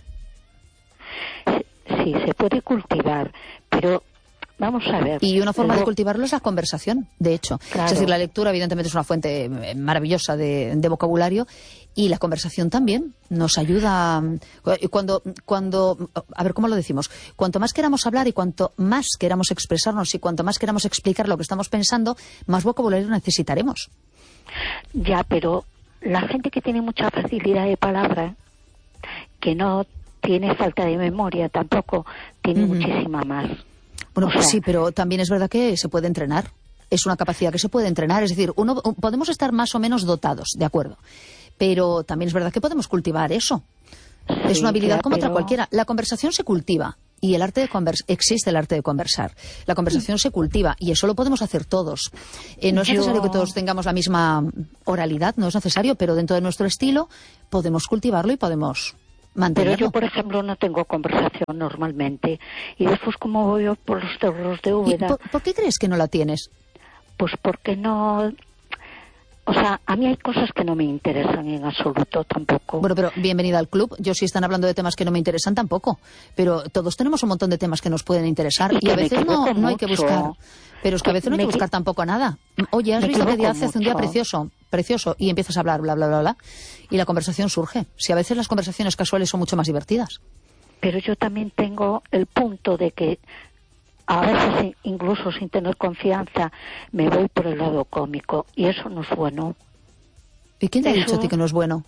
Sí, se puede cultivar, pero vamos a ver. Y una forma de cultivarlo es la conversación, de hecho. Claro. Es decir, la lectura evidentemente es una fuente maravillosa de, de vocabulario y la conversación también nos ayuda. Cuando, cuando, a ver, ¿cómo lo decimos? Cuanto más queramos hablar y cuanto más queramos expresarnos y cuanto más queramos explicar lo que estamos pensando, más vocabulario necesitaremos. Ya, pero la gente que tiene mucha facilidad de palabra, que no tiene falta de memoria tampoco, tiene uh-huh. muchísima más. Bueno, o sea, sí, pero también es verdad que se puede entrenar. Es una capacidad que se puede entrenar. Es decir, uno podemos estar más o menos dotados, de acuerdo. Pero también es verdad que podemos cultivar eso. Sí, es una habilidad ya, como pero... otra cualquiera. La conversación se cultiva. Y el arte de conversar, existe el arte de conversar. La conversación se cultiva y eso lo podemos hacer todos. Eh, no es Yo... necesario que todos tengamos la misma oralidad, no es necesario, pero dentro de nuestro estilo podemos cultivarlo y podemos mantenerlo. Pero yo, por ejemplo, no tengo conversación normalmente. Y después, como voy yo por los terrenos de Úbeda... ¿Por, ¿Por qué crees que no la tienes? Pues porque no... O sea, a mí hay cosas que no me interesan en absoluto tampoco. Bueno, pero bienvenida al club. Yo, si están hablando de temas que no me interesan, tampoco. Pero todos tenemos un montón de temas que nos pueden interesar y, y a veces no, no hay que buscar. Pero es que a veces no hay que buscar tampoco nada. Oye, has visto que día hace un día precioso, precioso, y empiezas a hablar, bla, bla, bla, bla, y la conversación surge. Si a veces las conversaciones casuales son mucho más divertidas. Pero yo también tengo el punto de que a veces, incluso sin tener confianza, me voy por el lado cómico, y eso no es bueno. ¿Y quién te ha Eso, dicho a ti que no es bueno?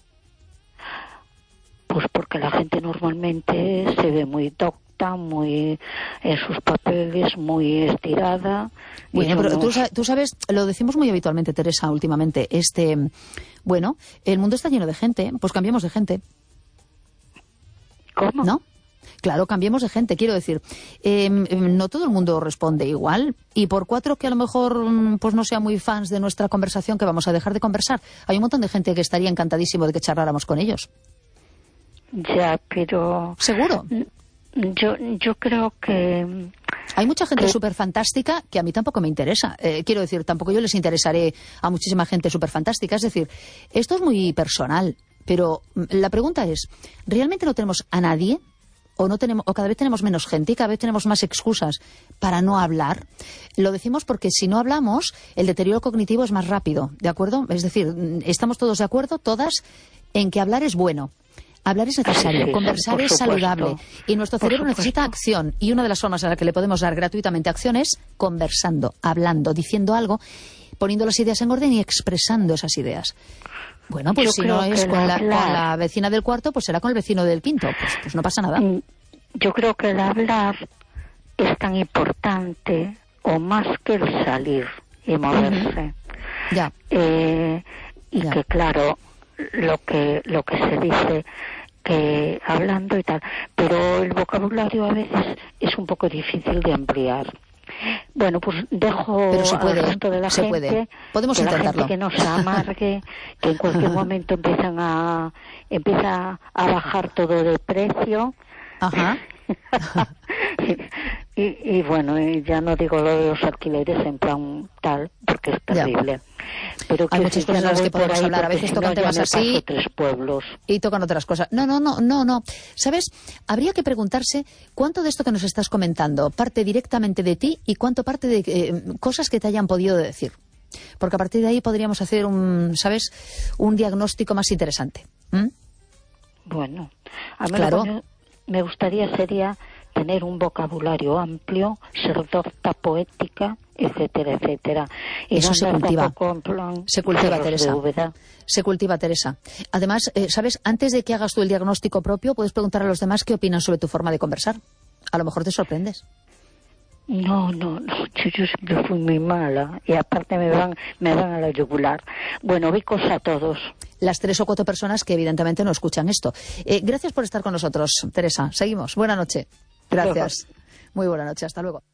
Pues porque la gente normalmente se ve muy docta, muy en sus papeles, muy estirada. Bueno, pero no... tú, tú sabes, lo decimos muy habitualmente, Teresa, últimamente, este, bueno, el mundo está lleno de gente, pues cambiemos de gente. ¿Cómo? ¿No? Claro, cambiemos de gente, quiero decir, eh, no todo el mundo responde igual, y por cuatro que a lo mejor pues no sean muy fans de nuestra conversación, que vamos a dejar de conversar, hay un montón de gente que estaría encantadísimo de que charláramos con ellos. Ya, pero... ¿Seguro? Yo, yo creo que... Hay mucha gente que... súper fantástica que a mí tampoco me interesa. Eh, quiero decir, tampoco yo les interesaré a muchísima gente súper fantástica. Es decir, esto es muy personal, pero la pregunta es, ¿realmente no tenemos a nadie? ¿O, no tenemos, o cada vez tenemos menos gente y cada vez tenemos más excusas para no hablar? Lo decimos porque si no hablamos, el deterioro cognitivo es más rápido, ¿de acuerdo? Es decir, estamos todos de acuerdo, todas, en que hablar es bueno. Hablar es necesario, sí, sí, conversar es supuesto. saludable y nuestro Por cerebro supuesto. necesita acción, y una de las formas en las que le podemos dar gratuitamente acción es conversando, hablando, diciendo algo, poniendo las ideas en orden y expresando esas ideas. Bueno, pues Yo si creo no es que con el la, con hablar- la vecina del cuarto, pues será con el vecino del quinto, pues, pues no pasa nada. Mm, Yo creo que el hablar es tan importante o más que el salir y moverse. Ya, Eh, y Ya. que claro, lo que lo que se dice que hablando y tal, pero el vocabulario a veces es un poco difícil de ampliar. Bueno, pues dejo Pero se puede, al resto de la se gente, puede. Podemos que la intentarlo. gente que no se amargue, que en cualquier momento empiezan a empieza a bajar todo de precio. ajá. y, y bueno, y ya no digo lo de los alquileres en plan tal, porque es Ya. terrible. Pero Hay que muchas si ya cosas de no las voy que por podemos ahí, hablar. A porque veces si tocan no, ya temas me así paso tres pueblos. y tocan otras cosas. No, no, no, no, no. ¿Sabes? Habría que preguntarse cuánto de esto que nos estás comentando parte directamente de ti y cuánto parte de eh, cosas que te hayan podido decir. Porque a partir de ahí podríamos hacer un, ¿sabes? Un diagnóstico más interesante. ¿Mm? Bueno, a mí Claro. lo que me- me gustaría sería tener un vocabulario amplio, ser docta, poética, etcétera, etcétera. Y Eso no se andar cultiva. tampoco en plan Se cultiva, cerros de Teresa. Úbeda. Se cultiva, Teresa. Además, eh, ¿sabes? Antes de que hagas tú el diagnóstico propio, puedes preguntar a los demás qué opinan sobre tu forma de conversar. A lo mejor te sorprendes. No, no, no, yo, yo siempre fui muy mala y aparte me van, me van a la yugular. Bueno, bicos a todos. Las tres o cuatro personas que evidentemente no escuchan esto. Eh, gracias por estar con nosotros, Teresa. Seguimos. Buena noche. Gracias. Muy buena noche. Hasta luego.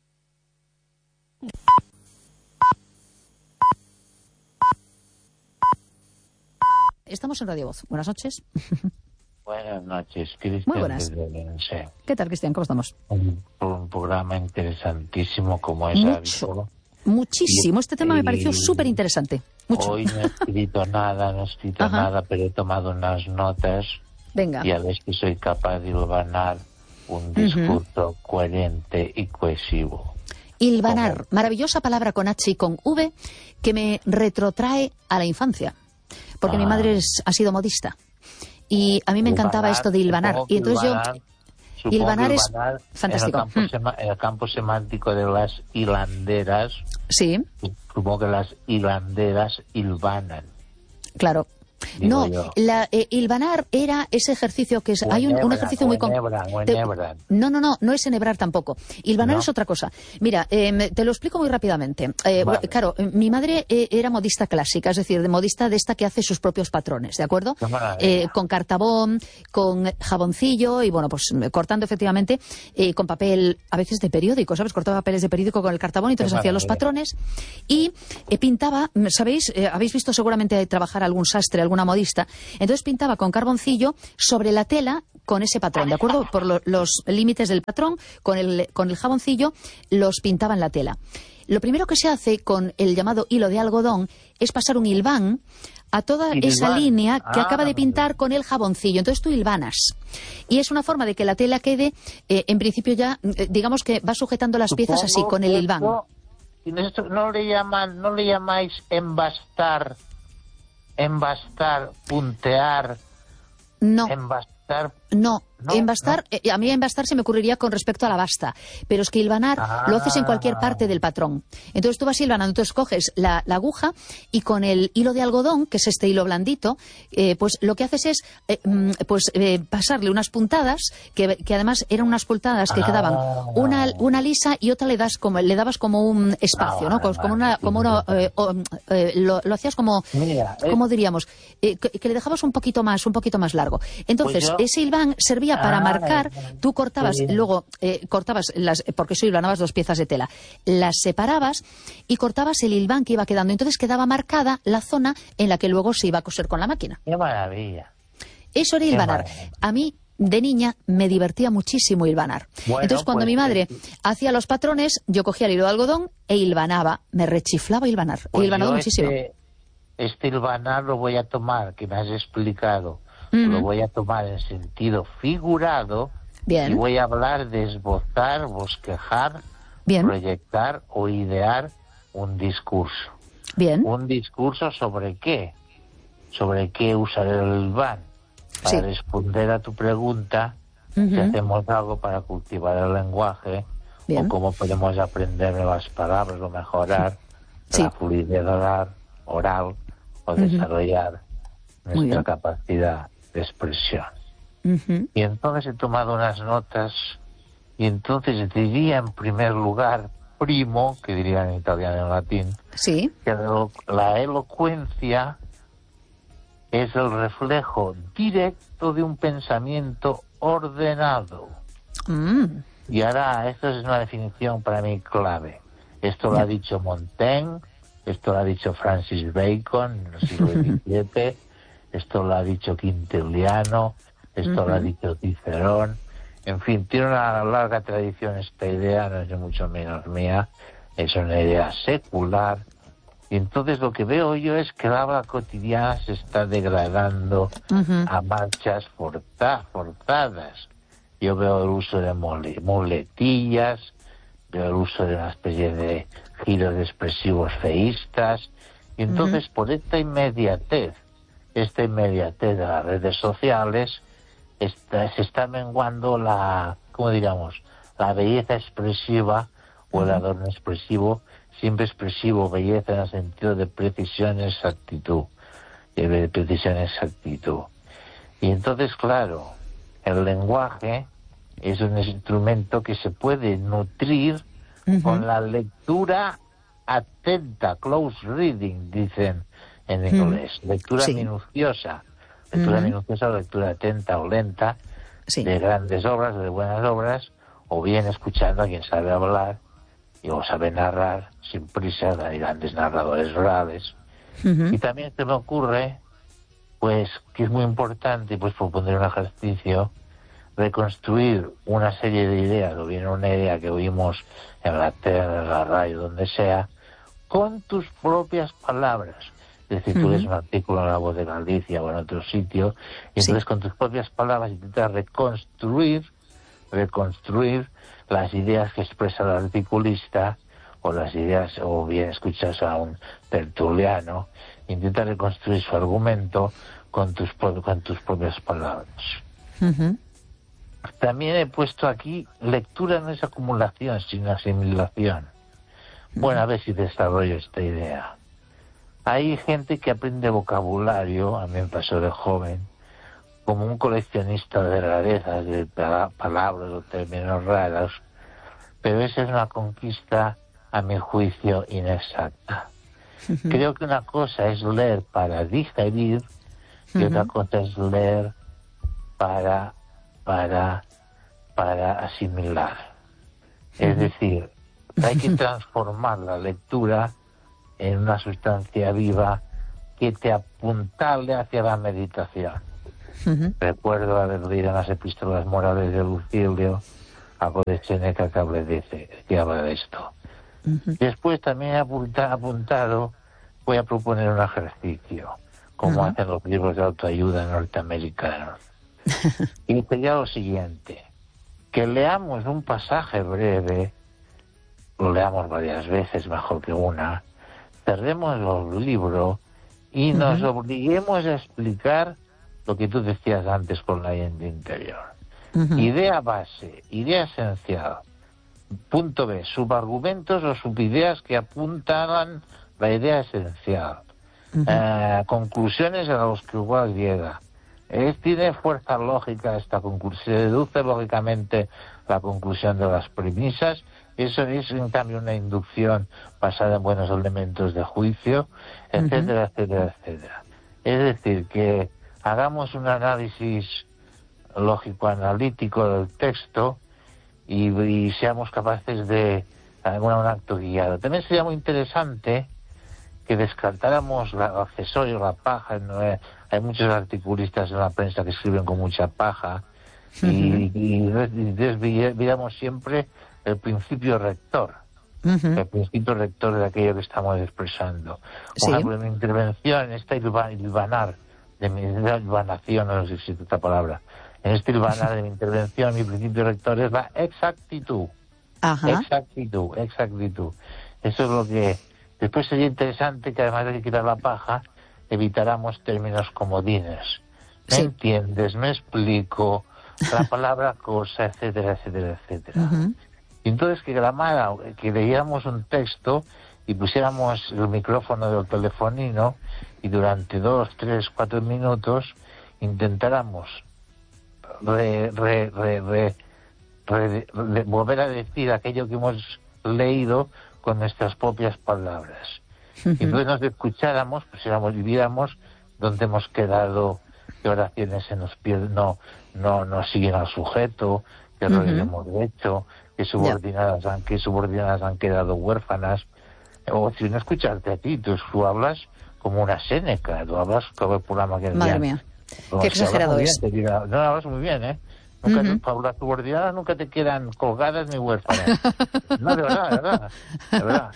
Estamos en Radio Voz. Buenas noches. Buenas noches, Cristian. Muy buenas. Desde Orense. ¿Qué tal, Cristian? ¿Cómo estamos? Un, un programa interesantísimo como es Mucho. habitual. Muchísimo. Este tema me Y- pareció súper interesante. Mucho. Hoy no he escrito nada, no he escrito Ajá. nada, pero he tomado unas notas Venga. y a ver si soy capaz de hilvanar un discurso coherente y cohesivo. Hilvanar, ¿Cómo? maravillosa palabra con H y con V que me retrotrae a la infancia. Porque mi Ah. madre es- ha sido modista. Y a mí me encantaba Hilvanar, esto de hilvanar. supongo Y que entonces yo... hilvanar- supongo hilvanar que es hilvanar fantástico. En el, campo Mm. sema- en el campo semántico de las hilanderas, Sí, supongo que las hilanderas hilvanan. claro. Digo No, yo. la, eh, hilvanar era ese ejercicio que es... O hay un, un enhebran, ejercicio o muy... con- enhebran, o te- enhebran. No, no, no, no es enhebrar tampoco. Hilvanar ¿No? es otra cosa. Mira, eh, me- te lo explico muy rápidamente. Eh, Vale. Claro, eh, mi madre eh, era modista clásica, es decir, de modista de esta que hace sus propios patrones, ¿de acuerdo? Qué maravilla. Eh, con cartabón, con jaboncillo y, bueno, pues eh, cortando efectivamente eh, con papel, a veces de periódico, ¿sabes? Cortaba papeles de periódico con el cartabón y entonces Qué hacía los maravilla. patrones y eh, pintaba, ¿sabéis? Eh, habéis visto seguramente trabajar algún sastre, alguna modista. Entonces pintaba con carboncillo sobre la tela con ese patrón, ¿de acuerdo? Por lo- los límites del patrón, con el, con el jaboncillo, los pintaba en la tela. Lo primero que se hace con el llamado hilo de algodón es pasar un hilván a toda Hilván. esa línea que Ah, acaba de pintar con el jaboncillo. Entonces tú hilvanas. Y es una forma de que la tela quede, eh, en principio ya, eh, digamos que va sujetando las piezas así, Supongo con el que hilván. esto- y esto no le llaman, no le llamáis embastar, embastar, puntear, No, embastar. no, No, embastar, no. eh, a mí embastar se me ocurriría con respecto a la basta, pero es que hilvanar Ah. lo haces en cualquier parte del patrón. Entonces tú vas hilvanando, tú escoges la, la aguja y con el hilo de algodón, que es este hilo blandito, eh, pues lo que haces es eh, mm, pues eh, pasarle unas puntadas, que, que además eran unas puntadas que Ah. quedaban una, una lisa y otra le das como le dabas como un espacio, Ah, ¿no? vale, Como vale, una, sí, como una, vale. eh, o, eh, lo, lo hacías como, Mira, eh, ¿cómo diríamos? Eh, que, que le dejabas un poquito más, un poquito más largo. Entonces, Pues yo- ese hilván servía para Ah, marcar, tú cortabas, sí. luego eh, cortabas, las, porque eso hilvanabas dos piezas de tela, las separabas y cortabas el hilván que iba quedando. Entonces quedaba marcada la zona en la que luego se iba a coser con la máquina. Qué maravilla. Eso era Qué hilvanar. maravilla. A mí, de niña, me divertía muchísimo hilvanar. Bueno, Entonces, cuando pues, mi madre eh, hacía los patrones, yo cogía el hilo de algodón e hilvanaba. Me rechiflaba hilvanar. He Pues hilvanado yo muchísimo. Este, este hilvanar lo voy a tomar, que me has explicado, Ujú. lo voy a tomar en sentido figurado Bien. y voy a hablar de esbozar, bosquejar, Bien. proyectar o idear un discurso. Bien. ¿Un discurso sobre qué? ¿Sobre qué usar el hilván? Para Sí. responder a tu pregunta, si Ujú. hacemos algo para cultivar el lenguaje, Bien. o cómo podemos aprender nuevas palabras o mejorar Sí. la fluidez oral, oral o Ujú. desarrollar Muy nuestra bien. capacidad de expresión. Ujú. Y entonces he tomado unas notas y entonces diría en primer lugar, primo, que dirían en italiano y en latín, Sí. que la la elocuencia es el reflejo directo de un pensamiento ordenado. Mm. Y ahora, esto es una definición para mí clave. Esto lo ha dicho Montaigne, esto lo ha dicho Francis Bacon en el siglo diecisiete, esto lo ha dicho Quintiliano, esto lo ha Ujú. dicho Cicerón. En fin, tiene una larga tradición esta idea, no es ni mucho menos mía, es una idea secular. Y entonces lo que veo yo es que la habla cotidiana se está degradando Ujú. a marchas forza- forzadas. Yo veo el uso de mole- muletillas, veo el uso de una especie de giros expresivos feístas. Y entonces, por esta inmediatez, esta inmediatez de las redes sociales, está- se está menguando la, ¿cómo diríamos?, la belleza expresiva o el adorno expresivo, siempre expresivo, belleza en el sentido de precisión y exactitud, de precisión y exactitud. Y entonces, claro, el lenguaje es un instrumento que se puede nutrir Ujú. con la lectura atenta, close reading, dicen en inglés, lectura Sí. minuciosa, lectura Ujú. minuciosa o lectura atenta o lenta Sí. de grandes obras, de buenas obras, o bien escuchando a quien sabe hablar y o sabe narrar sin prisa, hay grandes narradores orales. Ujú. Y también se me ocurre, pues, que es muy importante, pues, proponer un ejercicio, reconstruir una serie de ideas, o bien una idea que oímos en la tele, en la radio, donde sea, con tus propias palabras. Es decir, tú Ujú. lees un artículo en La Voz de Galicia o en otro sitio, y entonces Sí. con tus propias palabras intentas reconstruir, reconstruir las ideas que expresa el articulista, o las ideas, o bien escuchas a un tertuliano, intenta reconstruir su argumento con tus, pro- con tus propias palabras. Ujú. También he puesto aquí, lectura no es acumulación, sino asimilación. Bueno, a ver si desarrollo esta idea. Hay gente que aprende vocabulario, a mí me pasó de joven, como un coleccionista de rarezas, de pala- palabras o términos raros, pero esa es una conquista, a mi juicio, inexacta. Creo que una cosa es leer para digerir y otra Ujú. cosa es leer para, para, para asimilar. Es decir, hay que transformar la lectura en una sustancia viva que te apuntale hacia la meditación. Ujú. Recuerdo haber leído en las epístolas morales de Lucilio algo de Séneca que habla de, que habla de esto. Ujú. Después también he apunta- apuntado, voy a proponer un ejercicio, como Ajá. hacen los libros de autoayuda norteamericanos. Y sería lo siguiente, que leamos un pasaje breve, lo leamos varias veces, mejor que una, cerremos el libro y nos Ujú. obliguemos a explicar lo que tú decías antes con la mente interior. Uh-huh. Idea base, idea esencial. Punto B, subargumentos o subideas que apuntaban la idea esencial. Uh-huh. Eh, conclusiones a las que igual llega. Es, tiene fuerza lógica esta conclusión, se deduce lógicamente la conclusión de las premisas. Eso es, en cambio, una inducción basada en buenos elementos de juicio, etcétera, uh-huh. etcétera, etcétera. Es decir, que hagamos un análisis lógico-analítico del texto y, y seamos capaces de bueno, un acto guiado. También sería muy interesante que descartáramos la, el accesorio, la paja. ¿No? Hay muchos articulistas en la prensa que escriben con mucha paja, uh-huh. y, y, y desviamos siempre el principio rector, uh-huh. el principio rector de aquello que estamos expresando. Por sí. ejemplo, en mi intervención, en esta ilvanar, de mi ilvanación, no sé si existe esta palabra, en este ilvanar de mi intervención, mi principio rector es la exactitud. Ajá. Exactitud, exactitud. Eso es lo que... Después sería interesante que, además de quitar la paja, evitáramos términos comodines. ¿Me sí. entiendes? ¿Me explico? La palabra cosa, etcétera, etcétera, etcétera. Uh-huh. Y entonces que grabara, que leyéramos un texto y pusiéramos el micrófono del telefonino y durante dos, tres, cuatro minutos intentáramos re, re, re, re, re, re, volver a decir aquello que hemos leído con nuestras propias palabras. Uh-huh. Y entonces nos escucháramos, pusiéramos y viéramos dónde hemos quedado, qué oraciones se nos pierden, no, no, no siguen al sujeto, qué errores uh-huh. hemos hecho, qué subordinadas, yeah. han, qué subordinadas han quedado huérfanas. O si no escucharte a ti, tú, tú hablas como una Séneca, tú hablas como el programa que... Madre mía, qué exagerado es. Bien, diga, no, hablas muy bien, ¿eh? Nunca uh-huh. te, las subordinadas nunca te quedan colgadas ni huérfanas. No, de verdad, de verdad, de verdad.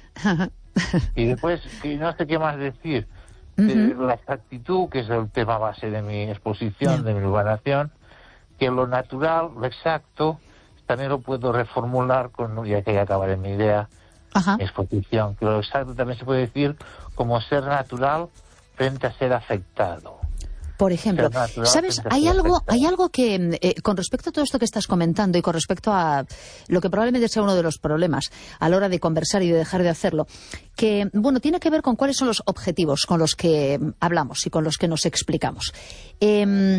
Y después, que no sé qué más decir, uh-huh. de la exactitud, que es el tema base de mi exposición, yeah. de mi urbanación, que lo natural, lo exacto, también lo puedo reformular, con ya que ya acabaré mi idea, uh-huh. mi exposición, que lo exacto también se puede decir como ser natural frente a ser afectado. Por ejemplo, ¿sabes? Hay algo, hay algo que, eh, con respecto a todo esto que estás comentando y con respecto a lo que probablemente sea uno de los problemas a la hora de conversar y de dejar de hacerlo, que, bueno, tiene que ver con cuáles son los objetivos con los que hablamos y con los que nos explicamos. Eh,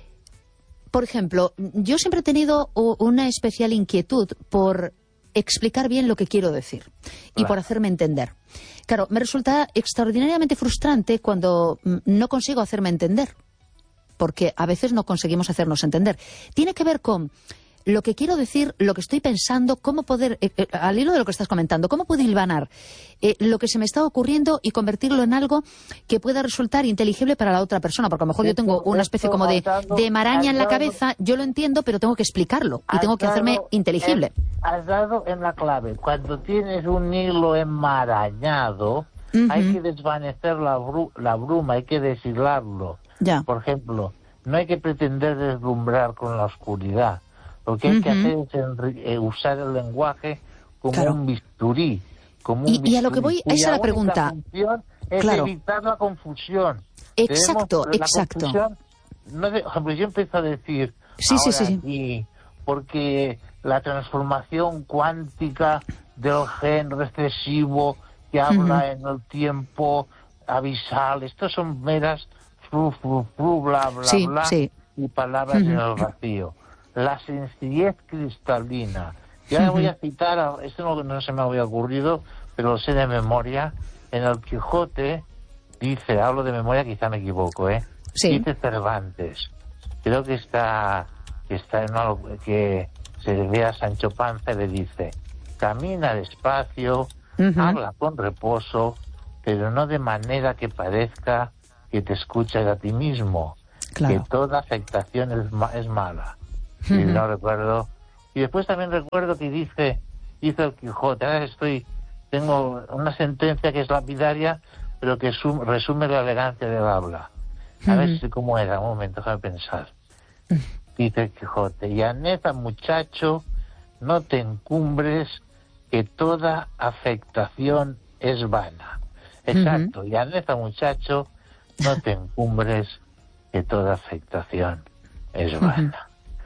por ejemplo, yo siempre he tenido una especial inquietud por explicar bien lo que quiero decir y claro. por hacerme entender. Claro, me resulta extraordinariamente frustrante cuando no consigo hacerme entender, porque a veces no conseguimos hacernos entender. Tiene que ver con lo que quiero decir, lo que estoy pensando, cómo poder, eh, eh, al hilo de lo que estás comentando, cómo puedo hilvanar eh, lo que se me está ocurriendo y convertirlo en algo que pueda resultar inteligible para la otra persona, porque a lo mejor yo tengo una especie como de, de maraña en la cabeza, yo lo entiendo, pero tengo que explicarlo y tengo que hacerme inteligible. Has dado en la clave. Cuando tienes un hilo enmarañado, uh-huh. hay que desvanecer la, bru- la bruma, hay que deshilarlo. Ya. Por ejemplo, no hay que pretender deslumbrar con la oscuridad. Lo que hay uh-huh. que hacer es enri- eh, usar el lenguaje como claro. un bisturí. Como un y, bisturí, y a lo que voy, esa es la pregunta. Es claro. evitar la confusión. Exacto, Debemos, exacto. La no de, por ejemplo, yo empiezo a decir sí, ahora sí, sí, aquí, porque la transformación cuántica del gen recesivo que habla uh-huh. en el tiempo abisal, estos son meras fru, fru, fru, bla, bla, sí, bla, sí. y palabras uh-huh. en el vacío. La sencillez cristalina. Yo ahora uh-huh. voy a citar, a, esto no, no se me había ocurrido, pero lo sé de memoria. En el Quijote dice, hablo de memoria, quizá me equivoco, ¿eh? Sí. Dice Cervantes, creo que está, que está en algo que se ve a Sancho Panza y le dice, camina despacio, uh-huh. habla con reposo, pero no de manera que parezca que te escuchas a ti mismo, claro. que toda afectación es, ma- es mala. Uh-huh. Y no recuerdo. Y después también recuerdo que dice, dice el Quijote, ahora estoy, tengo una sentencia que es lapidaria, pero que sum, resume la elegancia del habla. A uh-huh. ver si cómo era, un momento, déjame pensar. Uh-huh. Dice el Quijote, y aneta, muchacho, no te encumbres, que toda afectación es vana. Exacto, uh-huh. y aneta, muchacho, no te encumbres, que toda afectación es vana.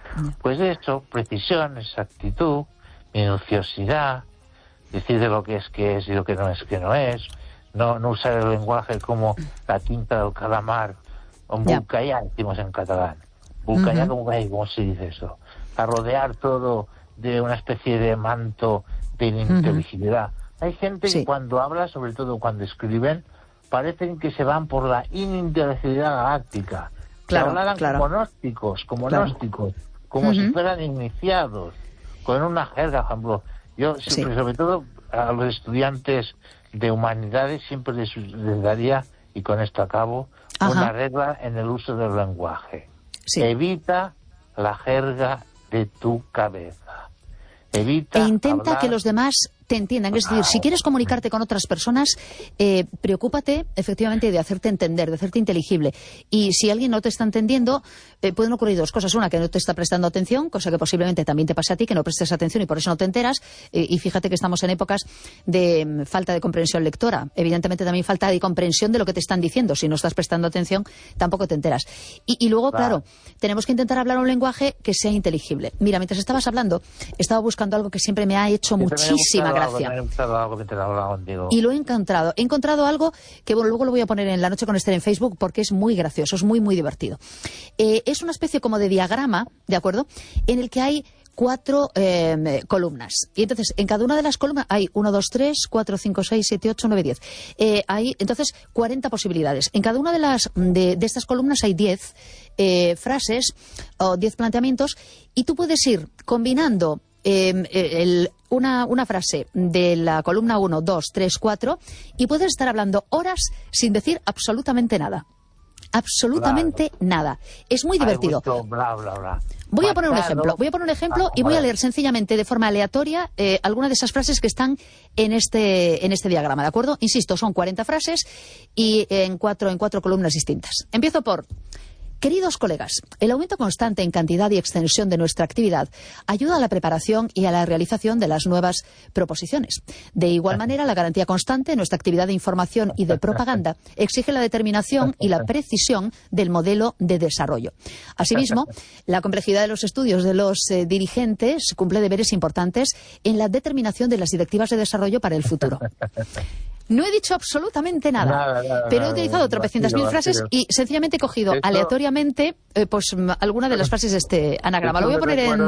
Pues eso, precisión, exactitud, minuciosidad, decir de lo que es que es y lo que no es que no es, no, no usar el lenguaje como la tinta del calamar, o bucallá, decimos en catalán. Bucallá, uh-huh. como, ¿cómo se dice eso? A rodear todo de una especie de manto de ininteligibilidad. Uh-huh. Hay gente sí. que cuando habla, sobre todo cuando escriben, parecen que se van por la ininteligibilidad galáctica. Claro, que hablaran claro. como gnósticos, como claro. gnósticos, como uh-huh. si fueran iniciados, con una jerga, por ejemplo. Yo, siempre, sí. sobre todo a los estudiantes de humanidades, siempre les, les daría, y con esto acabo, Ajá. una regla en el uso del lenguaje. Sí. Evita la jerga de tu cabeza. Evita e intenta hablar... que los demás te entiendan. Es decir, si quieres comunicarte con otras personas, eh, preocúpate efectivamente de hacerte entender, de hacerte inteligible. Y si alguien no te está entendiendo, eh, pueden ocurrir dos cosas. Una, que no te está prestando atención, cosa que posiblemente también te pase a ti, que no prestes atención y por eso no te enteras. Eh, y fíjate que estamos en épocas de um, falta de comprensión lectora. Evidentemente también falta de comprensión de lo que te están diciendo. Si no estás prestando atención, tampoco te enteras. Y, y luego, claro, tenemos que intentar hablar un lenguaje que sea inteligible. Mira, mientras estabas hablando, estaba buscando algo que siempre me ha hecho sí, muchísima gracia. Algo, algo y lo he encontrado. He encontrado algo que bueno, luego lo voy a poner en La Noche con Esther en Facebook porque es muy gracioso, es muy, muy divertido. Eh, es una especie como de diagrama, ¿de acuerdo? En el que hay cuatro eh, columnas. Y entonces, en cada una de las columnas hay uno, dos, tres, cuatro, cinco, seis, siete, ocho, nueve, diez. Eh, hay, entonces, cuarenta posibilidades. En cada una de, las, de, de estas columnas hay diez eh, frases o diez planteamientos y tú puedes ir combinando Eh, el, una, una frase de la columna uno, dos, tres, cuatro y puedes estar hablando horas sin decir absolutamente nada. Absolutamente claro. nada. Es muy divertido. Bla, bla, bla. Voy a poner un ejemplo. Voy a poner un ejemplo ah, y voy a leer sencillamente de forma aleatoria eh, alguna de esas frases que están en este, en este diagrama, ¿de acuerdo? Insisto, son cuarenta frases y en cuatro, en cuatro columnas distintas. Empiezo por... Queridos colegas, el aumento constante en cantidad y extensión de nuestra actividad ayuda a la preparación y a la realización de las nuevas proposiciones. De igual manera, la garantía constante de nuestra actividad de información y de propaganda exige la determinación y la precisión del modelo de desarrollo. Asimismo, la complejidad de los estudios de los eh, dirigentes cumple deberes importantes en la determinación de las directivas de desarrollo para el futuro. No he dicho absolutamente nada, nada, nada pero he utilizado nada, tropecientas mil frases y sencillamente he cogido esto, aleatoriamente eh, pues alguna de las frases de este anagrama. Lo voy a poner en,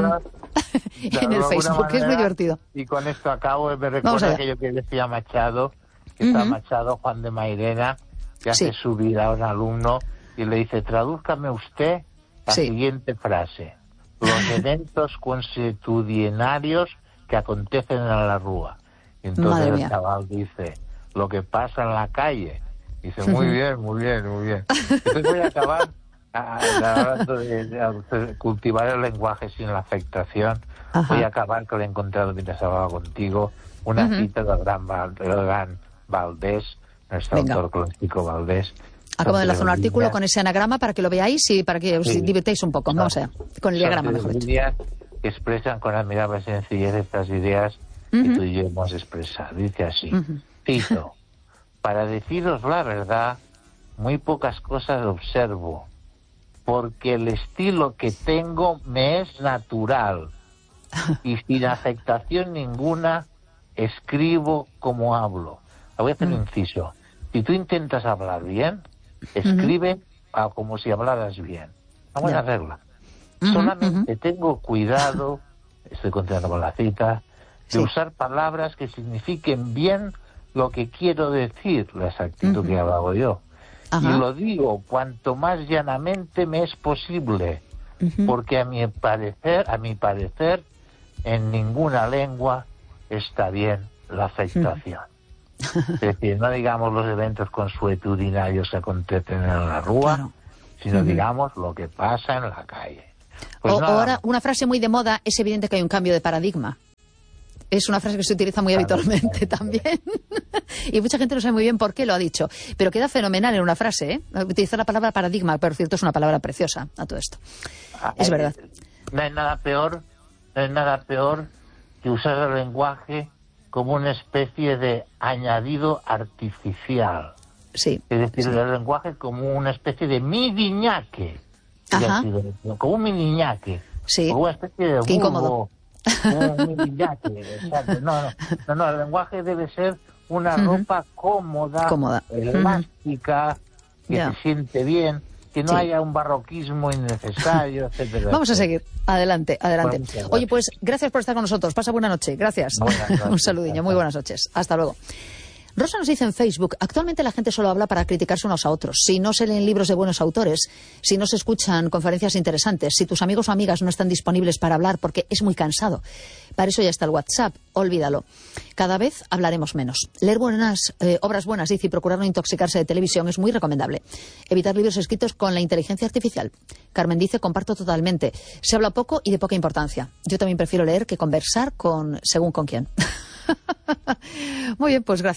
en el Facebook, manera, que es muy divertido. Y con esto acabo, me recuerda aquello que decía Machado, que uh-huh. está Machado, Juan de Mairena, que hace sí. subir a un alumno y le dice, tradúzcame usted la sí. siguiente frase. Los eventos consuetudinarios que acontecen en la Rúa. Y entonces Madre el mía. chaval dice... lo que pasa en la calle. Dice, muy bien, muy bien, muy bien. Entonces voy a acabar hablando de, de cultivar el lenguaje sin la afectación. Ajá. Voy a acabar que lo he encontrado mientras hablaba contigo, una uh-huh. cita del gran, del gran Valdés, nuestro Venga. autor clásico Valdés. Acabo de enlazar un artículo con ese anagrama para que lo veáis y para que os sí. divirtáis un poco. No, Vamos allá, con el diagrama, mejor dicho. Líneas que expresan con admirable sencillez estas ideas uh-huh. que tú y yo hemos expresado. Dice así. Uh-huh. Cito, para deciros la verdad, muy pocas cosas observo, porque el estilo que tengo me es natural y sin afectación ninguna escribo como hablo. Voy a hacer un inciso. Si tú intentas hablar bien, escribe uh-huh. como si hablaras bien. Vamos yeah. a regla. Uh-huh, Solamente uh-huh. tengo cuidado, estoy continuando con la cita, de sí. usar palabras que signifiquen bien lo que quiero decir, la exactitud uh-huh. que hago yo. Ajá. Y lo digo cuanto más llanamente me es posible, uh-huh. porque a mi parecer, a mi parecer, en ninguna lengua está bien la afectación. Uh-huh. Es decir, no digamos los eventos consuetudinarios que acontecen en la Rúa, claro. sino uh-huh. digamos lo que pasa en la calle. Pues o, ahora, una frase muy de moda, es evidente que hay un cambio de paradigma. Es una frase que se utiliza muy habitualmente también. Y mucha gente no sabe muy bien por qué lo ha dicho. Pero queda fenomenal en una frase, ¿eh? Utilizar la palabra paradigma, por cierto, es una palabra preciosa a todo esto. Es Ay, verdad. No hay nada peor, no hay nada peor que usar el lenguaje como una especie de añadido artificial. Sí. Es decir, sí. el lenguaje como una especie de miriñaque. Como un miriñaque. Sí. Una especie de Qué incómodo. burro, un humillante, exacto. No, no, no, no, el lenguaje debe ser una Ujú. ropa cómoda, Cómoda. elástica, que Ya. se siente bien, que no Sí. haya un barroquismo innecesario, etcétera. Vamos a etcétera. seguir. Adelante, adelante. Bueno, muchas gracias. Oye, pues gracias por estar con nosotros. Pasa buena noche. Gracias. Buenas noches. Un saludillo. Muy buenas noches. Hasta luego. Rosa nos dice en Facebook, actualmente la gente solo habla para criticarse unos a otros. Si no se leen libros de buenos autores, si no se escuchan conferencias interesantes, si tus amigos o amigas no están disponibles para hablar porque es muy cansado, para eso ya está el WhatsApp, olvídalo. Cada vez hablaremos menos. Leer buenas, eh, obras buenas, dice, y procurar no intoxicarse de televisión es muy recomendable. Evitar libros escritos con la inteligencia artificial. Carmen dice, comparto totalmente. Se habla poco y de poca importancia. Yo también prefiero leer que conversar con según con quién. Muy bien, pues gracias.